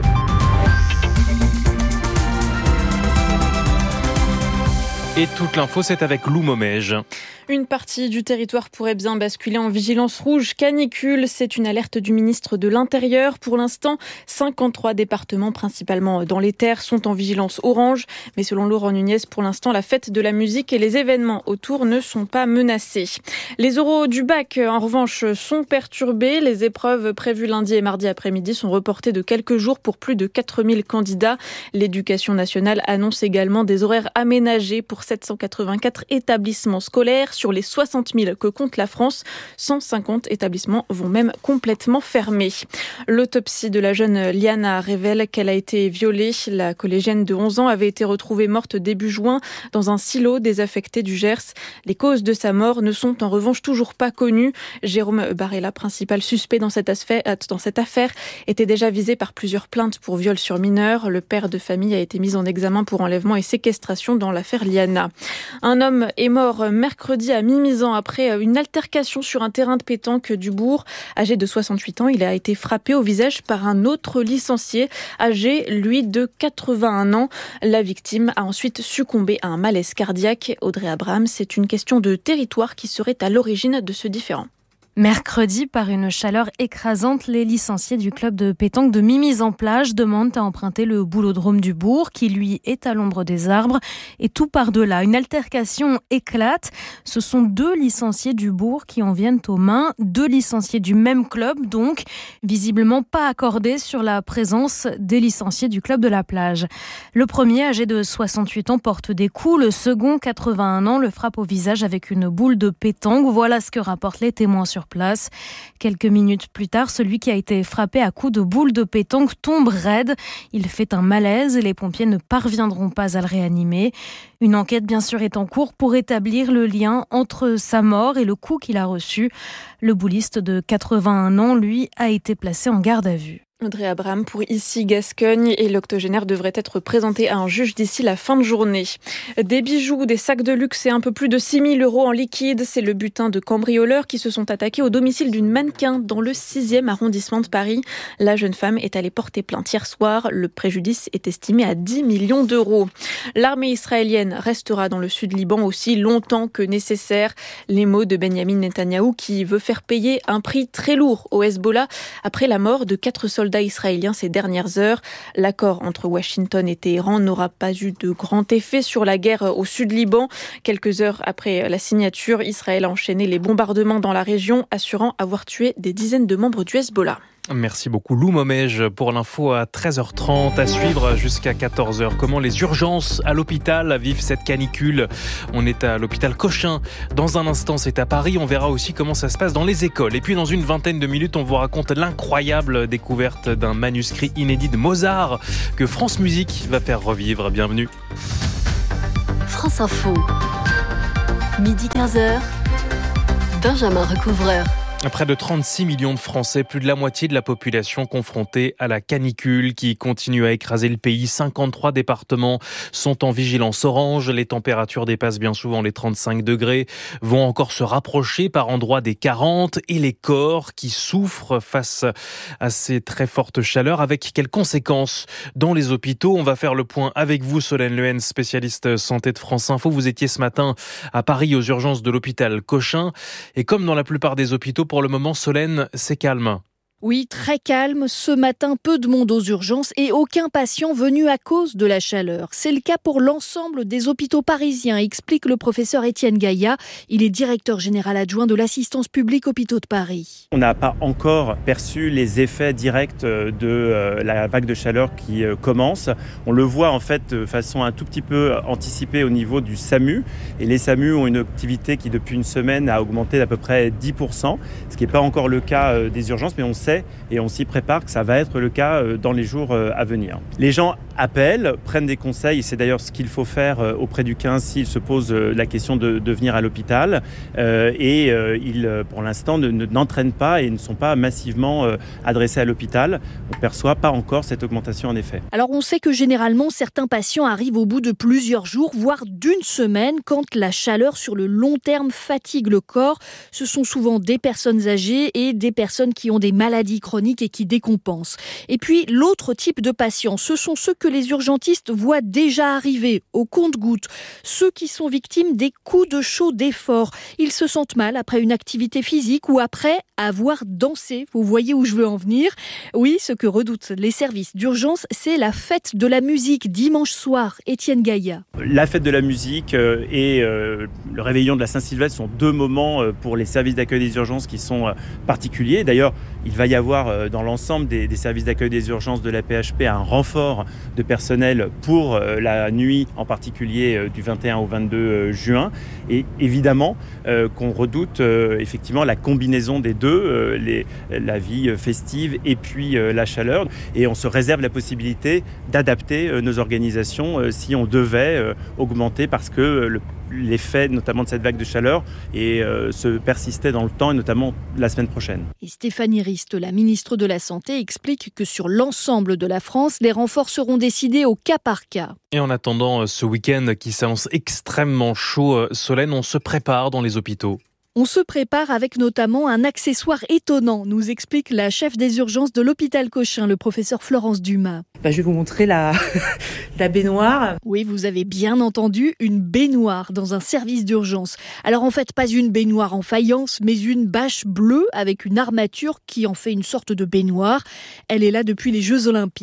Et toute l'info, c'est avec Lou Momège. Une partie du territoire pourrait bien basculer en vigilance rouge canicule. C'est une alerte du ministre de l'Intérieur. Pour l'instant, 53 départements, principalement dans les terres, sont en vigilance orange. Mais selon Laurent Nunez, pour l'instant, la fête de la musique et les événements autour ne sont pas menacés. Les oraux du bac, en revanche, sont perturbés. Les épreuves prévues lundi et mardi après-midi sont reportées de quelques jours pour plus de 4000 candidats. L'éducation nationale annonce également des horaires aménagés pour 784 établissements scolaires. Sur les 60 000 que compte la France, 150 établissements vont même complètement fermer. L'autopsie de la jeune Liana révèle qu'elle a été violée. La collégienne de 11 ans avait été retrouvée morte début juin dans un silo désaffecté du Gers. Les causes de sa mort ne sont en revanche toujours pas connues. Jérôme Barella, principal suspect dans cette affaire, était déjà visé par plusieurs plaintes pour viol sur mineur. Le père de famille a été mis en examen pour enlèvement et séquestration dans l'affaire Liana. Un homme est mort mercredi à Mimizan après une altercation sur un terrain de pétanque du Bourg. Âgé de 68 ans, il a été frappé au visage par un autre licencié, âgé, lui, de 81 ans. La victime a ensuite succombé à un malaise cardiaque. Audrey Abraham, c'est une question de territoire qui serait à l'origine de ce différend. Mercredi, par une chaleur écrasante, les licenciés du club de pétanque de Mimizan-Plage demandent à emprunter le boulodrome du Bourg, qui lui est à l'ombre des arbres. Et tout par-delà, une altercation éclate. Ce sont 2 licenciés du Bourg qui en viennent aux mains. 2 licenciés du même club, donc visiblement pas accordés sur la présence des licenciés du club de la plage. Le premier, âgé de 68 ans, porte des coups. Le second, 81 ans, le frappe au visage avec une boule de pétanque. Voilà ce que rapportent les témoins sur sur place. Quelques minutes plus tard, celui qui a été frappé à coups de boule de pétanque tombe raide. Il fait un malaise et les pompiers ne parviendront pas à le réanimer. Une enquête, bien sûr, est en cours pour établir le lien entre sa mort et le coup qu'il a reçu. Le bouliste de 81 ans, lui, a été placé en garde à vue. Audrey Abraham pour Ici Gascogne, et l'octogénaire devrait être présenté à un juge d'ici la fin de journée. Des bijoux, des sacs de luxe et un peu plus de 6 000 € en liquide, c'est le butin de cambrioleurs qui se sont attaqués au domicile d'une mannequin dans le 6e arrondissement de Paris. La jeune femme est allée porter plainte hier soir. Le préjudice est estimé à 10 millions d'euros. L'armée israélienne restera dans le sud Liban aussi longtemps que nécessaire. Les mots de Benjamin Netanyahou qui veut faire payer un prix très lourd au Hezbollah après la mort de 4 soldats israéliens ces dernières heures. L'accord entre Washington et Téhéran n'aura pas eu de grand effet sur la guerre au sud Liban. Quelques heures après la signature, Israël a enchaîné les bombardements dans la région, assurant avoir tué des dizaines de membres du Hezbollah. Merci beaucoup Lou Momège pour l'info à 13h30, à suivre jusqu'à 14h. Comment les urgences à l'hôpital vivent cette canicule. On est à l'hôpital Cochin. Dans un instant, c'est à Paris. On verra aussi comment ça se passe dans les écoles. Et puis dans une vingtaine de minutes, on vous raconte l'incroyable découverte d'un manuscrit inédit de Mozart que France Musique va faire revivre. Bienvenue. France Info. Midi 15h. Benjamin Recouvreur. Près de 36 millions de Français, plus de la moitié de la population confrontée à la canicule qui continue à écraser le pays. 53 départements sont en vigilance orange. Les températures dépassent bien souvent les 35 degrés, vont encore se rapprocher par endroits des 40 et les corps qui souffrent face à ces très fortes chaleurs. Avec quelles conséquences dans les hôpitaux? On va faire le point avec vous, Solène Lehens, spécialiste santé de France Info. Vous étiez ce matin à Paris aux urgences de l'hôpital Cochin. Et comme dans la plupart des hôpitaux, pour le moment, Solène, c'est calme. Oui, très calme. Ce matin, peu de monde aux urgences et aucun patient venu à cause de la chaleur. C'est le cas pour l'ensemble des hôpitaux parisiens, explique le professeur Étienne Gaillat. Il est directeur général adjoint de l'assistance publique Hôpitaux de Paris. On n'a pas encore perçu les effets directs de la vague de chaleur qui commence. On le voit en fait de façon un tout petit peu anticipée au niveau du SAMU. Et les SAMU ont une activité qui depuis une semaine a augmenté d'à peu près 10%, ce qui n'est pas encore le cas des urgences, mais on sait et on s'y prépare que ça va être le cas dans les jours à venir. Les gens appellent, prennent des conseils, et c'est d'ailleurs ce qu'il faut faire auprès du 15 s'ils se posent la question de venir à l'hôpital. Ils, pour l'instant, n'entraînent pas et ne sont pas massivement adressés à l'hôpital. On ne perçoit pas encore cette augmentation en effet. Alors on sait que généralement, certains patients arrivent au bout de plusieurs jours, voire d'une semaine, quand la chaleur sur le long terme fatigue le corps. Ce sont souvent des personnes âgées et des personnes qui ont des maladies chroniques et qui décompensent. Et puis l'autre type de patients, ce sont ceux que les urgentistes voient déjà arriver au compte-gouttes, ceux qui sont victimes des coups de chaud d'effort. Ils se sentent mal après une activité physique ou après avoir dansé. Vous voyez où je veux en venir? Oui, ce que redoutent les services d'urgence, c'est la fête de la musique dimanche soir. Étienne Gaillat. La fête de la musique et le réveillon de la Saint-Sylvestre sont deux moments pour les services d'accueil des urgences qui sont particuliers. D'ailleurs, il va y avoir dans l'ensemble des services d'accueil des urgences de la PHP un renfort de personnel pour la nuit, en particulier du 21 au 22 juin. Et évidemment qu'on redoute effectivement la combinaison des deux, la vie festive et puis la chaleur. Et on se réserve la possibilité d'adapter nos organisations si on devait augmenter parce que l'effet notamment de cette vague de chaleur se persistait dans le temps et notamment la semaine prochaine. Et Stéphanie Rist, la ministre de la Santé, explique que sur l'ensemble de la France, les renforts seront décidés au cas par cas. Et en attendant ce week-end qui s'annonce extrêmement chaud, Solène, on se prépare dans les hôpitaux. On se prépare avec notamment un accessoire étonnant, nous explique la chef des urgences de l'hôpital Cochin, le professeur Florence Dumas. Je vais vous montrer la baignoire. Oui, vous avez bien entendu, une baignoire dans un service d'urgence. Alors en fait, pas une baignoire en faïence, mais une bâche bleue avec une armature qui en fait une sorte de baignoire. Elle est là depuis les Jeux Olympiques.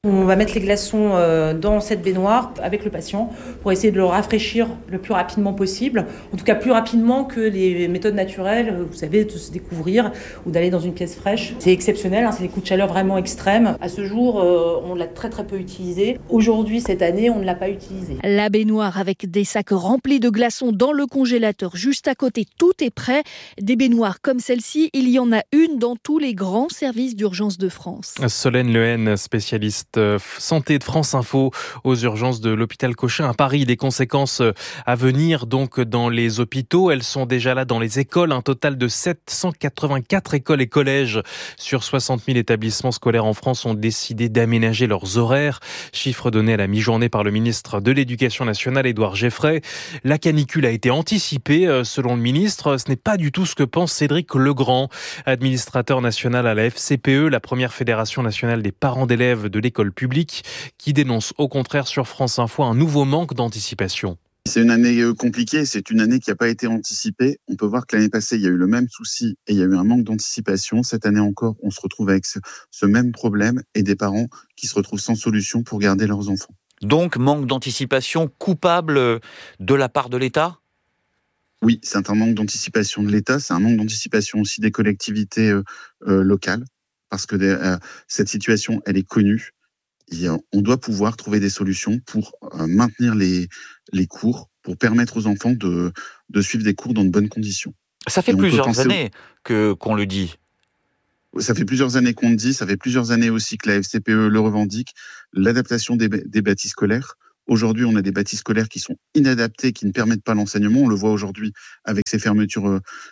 On va mettre les glaçons dans cette baignoire avec le patient pour essayer de le rafraîchir le plus rapidement possible. En tout cas, plus rapidement que les méthodes naturelles, vous savez, de se découvrir ou d'aller dans une pièce fraîche. C'est exceptionnel, c'est des coups de chaleur vraiment extrêmes. À ce jour, on l'a très très peu utilisé. Aujourd'hui, cette année, on ne l'a pas utilisé. La baignoire avec des sacs remplis de glaçons dans le congélateur juste à côté, tout est prêt. Des baignoires comme celle-ci, il y en a une dans tous les grands services d'urgence de France. Solène Lehen, spécialiste santé de France Info aux urgences de l'hôpital Cochin à Paris. Des conséquences à venir donc dans les hôpitaux. Elles sont déjà là dans les écoles. Un total de 784 écoles et collèges sur 60 000 établissements scolaires en France ont décidé d'aménager leurs horaires. Chiffre donné à la mi-journée par le ministre de l'Éducation nationale, Édouard Geffray. La canicule a été anticipée selon le ministre. Ce n'est pas du tout ce que pense Cédric Legrand, administrateur national à la FCPE, la première fédération nationale des parents d'élèves de l'école publique, qui dénonce au contraire sur France Info un nouveau manque d'anticipation. C'est une année compliquée, c'est une année qui n'a pas été anticipée. On peut voir que l'année passée, il y a eu le même souci et il y a eu un manque d'anticipation. Cette année encore, on se retrouve avec ce même problème et des parents qui se retrouvent sans solution pour garder leurs enfants. Donc, manque d'anticipation coupable de la part de l'État ? Oui, c'est un manque d'anticipation de l'État, c'est un manque d'anticipation aussi des collectivités locales, parce que cette situation, elle est connue. Et on doit pouvoir trouver des solutions pour maintenir les cours, pour permettre aux enfants de suivre des cours dans de bonnes conditions. Ça fait plusieurs années qu'on le dit. Ça fait plusieurs années qu'on le dit, ça fait plusieurs années aussi que la FCPE le revendique, l'adaptation des bâtis scolaires. Aujourd'hui, on a des bâtis scolaires qui sont inadaptés, qui ne permettent pas l'enseignement. On le voit aujourd'hui avec ces fermetures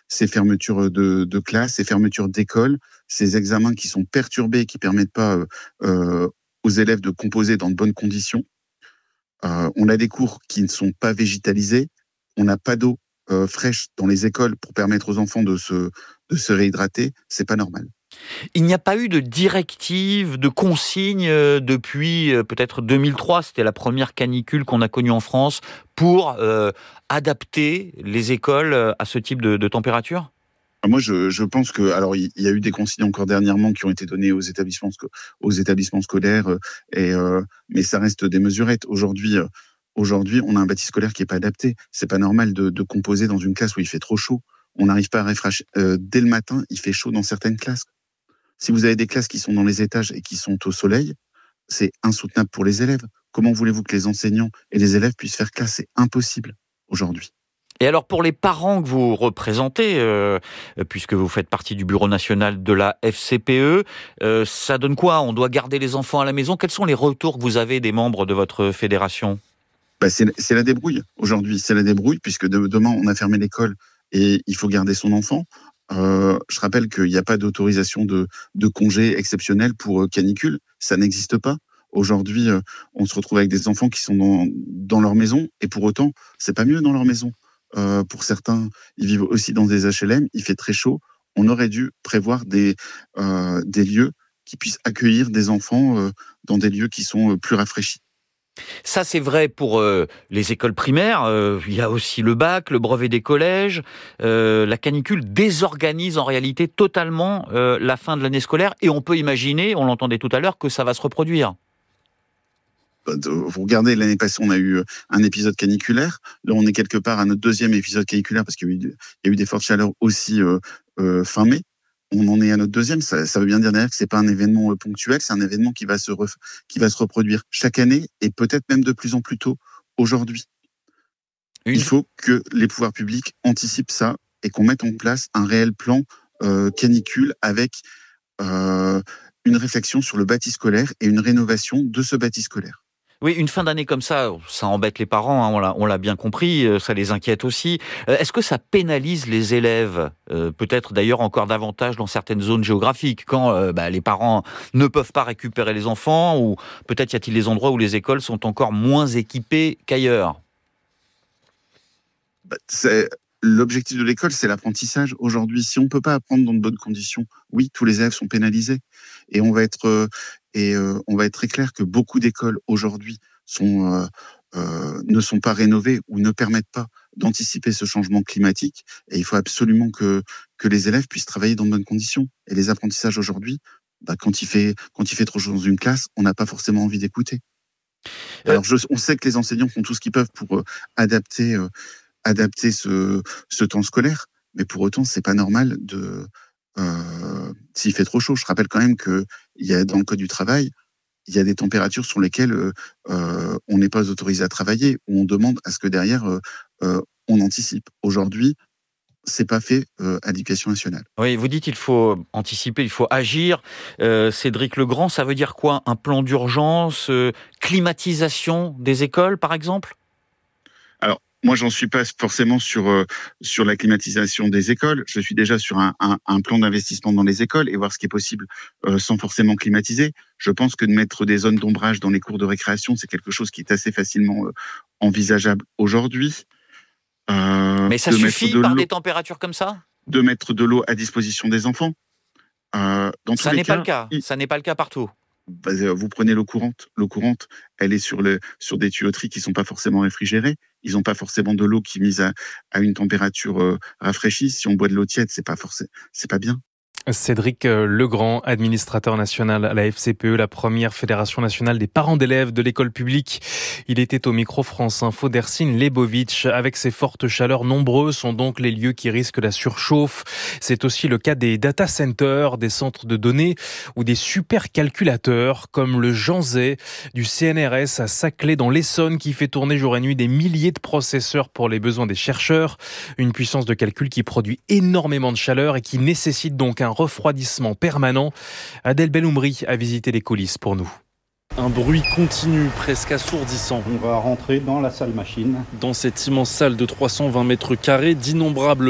de classes, ces fermetures d'écoles, ces examens qui sont perturbés, qui ne permettent pas aux élèves de composer dans de bonnes conditions. On a des cours qui ne sont pas végétalisés. On n'a pas d'eau fraîche dans les écoles pour permettre aux enfants de se réhydrater. C'est pas normal. Il n'y a pas eu de directive, de consigne depuis peut-être 2003, c'était la première canicule qu'on a connue en France, pour adapter les écoles à ce type de température ? Moi, je pense que, alors, il y a eu des consignes encore dernièrement qui ont été données aux établissements scolaires, mais ça reste des mesurettes. Aujourd'hui, on a un bâti scolaire qui est pas adapté. C'est pas normal de composer dans une classe où il fait trop chaud. On n'arrive pas à rafraîchir. Dès le matin, il fait chaud dans certaines classes. Si vous avez des classes qui sont dans les étages et qui sont au soleil, c'est insoutenable pour les élèves. Comment voulez-vous que les enseignants et les élèves puissent faire classe ? C'est impossible aujourd'hui. Et alors pour les parents que vous représentez, puisque vous faites partie du bureau national de la FCPE, ça donne quoi ? On doit garder les enfants à la maison ? Quels sont les retours que vous avez des membres de votre fédération ? C'est la débrouille. Aujourd'hui, c'est la débrouille, puisque demain, on a fermé l'école et il faut garder son enfant. Je rappelle qu'il n'y a pas d'autorisation de congé exceptionnel pour canicule. Ça n'existe pas. Aujourd'hui, on se retrouve avec des enfants qui sont dans leur maison, et pour autant, c'est pas mieux dans leur maison. Pour certains, ils vivent aussi dans des HLM, il fait très chaud. On aurait dû prévoir des lieux qui puissent accueillir des enfants dans des lieux qui sont plus rafraîchis. Ça, c'est vrai pour les écoles primaires. Il y a aussi le bac, le brevet des collèges. La canicule désorganise en réalité totalement la fin de l'année scolaire. Et on peut imaginer, on l'entendait tout à l'heure, que ça va se reproduire. Vous regardez, l'année passée, on a eu un épisode caniculaire. Là, on est quelque part à notre deuxième épisode caniculaire parce qu'il y a eu des fortes chaleurs aussi fin mai. On en est à notre deuxième. Ça veut bien dire derrière que c'est pas un événement ponctuel, c'est un événement qui va se reproduire chaque année et peut-être même de plus en plus tôt aujourd'hui. Il faut que les pouvoirs publics anticipent ça et qu'on mette en place un réel plan canicule avec une réflexion sur le bâti scolaire et une rénovation de ce bâti scolaire. Oui, une fin d'année comme ça embête les parents, hein, on l'a bien compris, ça les inquiète aussi. Est-ce que ça pénalise les élèves, peut-être d'ailleurs encore davantage dans certaines zones géographiques, quand les parents ne peuvent pas récupérer les enfants, ou peut-être y a-t-il des endroits où les écoles sont encore moins équipées qu'ailleurs ? L'objectif de l'école, c'est l'apprentissage. Aujourd'hui, si on ne peut pas apprendre dans de bonnes conditions, oui, tous les élèves sont pénalisés. Et on va être très clair que beaucoup d'écoles aujourd'hui ne sont pas rénovées ou ne permettent pas d'anticiper ce changement climatique. Et il faut absolument que les élèves puissent travailler dans de bonnes conditions. Et les apprentissages aujourd'hui quand il fait trop chaud dans une classe, on n'a pas forcément envie d'écouter. Alors on sait que les enseignants font tout ce qu'ils peuvent pour adapter ce temps scolaire, mais pour autant c'est pas normal s'il fait trop chaud. Je rappelle quand même que dans le code du travail, il y a des températures sur lesquelles on n'est pas autorisé à travailler, où on demande à ce que derrière on anticipe. Aujourd'hui, c'est pas fait à l'Éducation nationale. Oui, vous dites qu'il faut anticiper, il faut agir. Cédric Legrand, ça veut dire quoi? Un plan d'urgence, climatisation des écoles, par exemple? Alors, moi, j'en suis pas forcément sur la climatisation des écoles. Je suis déjà sur un plan d'investissement dans les écoles et voir ce qui est possible sans forcément climatiser. Je pense que de mettre des zones d'ombrage dans les cours de récréation, c'est quelque chose qui est assez facilement envisageable aujourd'hui. Mais ça suffit par des températures comme ça? De mettre de l'eau à disposition des enfants. Ça n'est pas le cas. Ça n'est pas le cas partout. Vous prenez l'eau courante. L'eau courante, elle est sur des tuyauteries qui sont pas forcément réfrigérées. Ils n'ont pas forcément de l'eau qui est mise à une température rafraîchie. Si on boit de l'eau tiède, c'est pas bien. Cédric Legrand, administrateur national à la FCPE, la première fédération nationale des parents d'élèves de l'école publique. Il était au micro France Info d'Ersin Lebovitch. Avec ces fortes chaleurs, nombreux sont donc les lieux qui risquent la surchauffe. C'est aussi le cas des data centers, des centres de données ou des supercalculateurs comme le Janzay du CNRS à Saclay dans l'Essonne qui fait tourner jour et nuit des milliers de processeurs pour les besoins des chercheurs. Une puissance de calcul qui produit énormément de chaleur et qui nécessite donc un refroidissement permanent. Adèle Belloumri a visité les coulisses pour nous. Un bruit continu, presque assourdissant. On va rentrer dans la salle machine. Dans cette immense salle de 320 mètres carrés, d'innombrables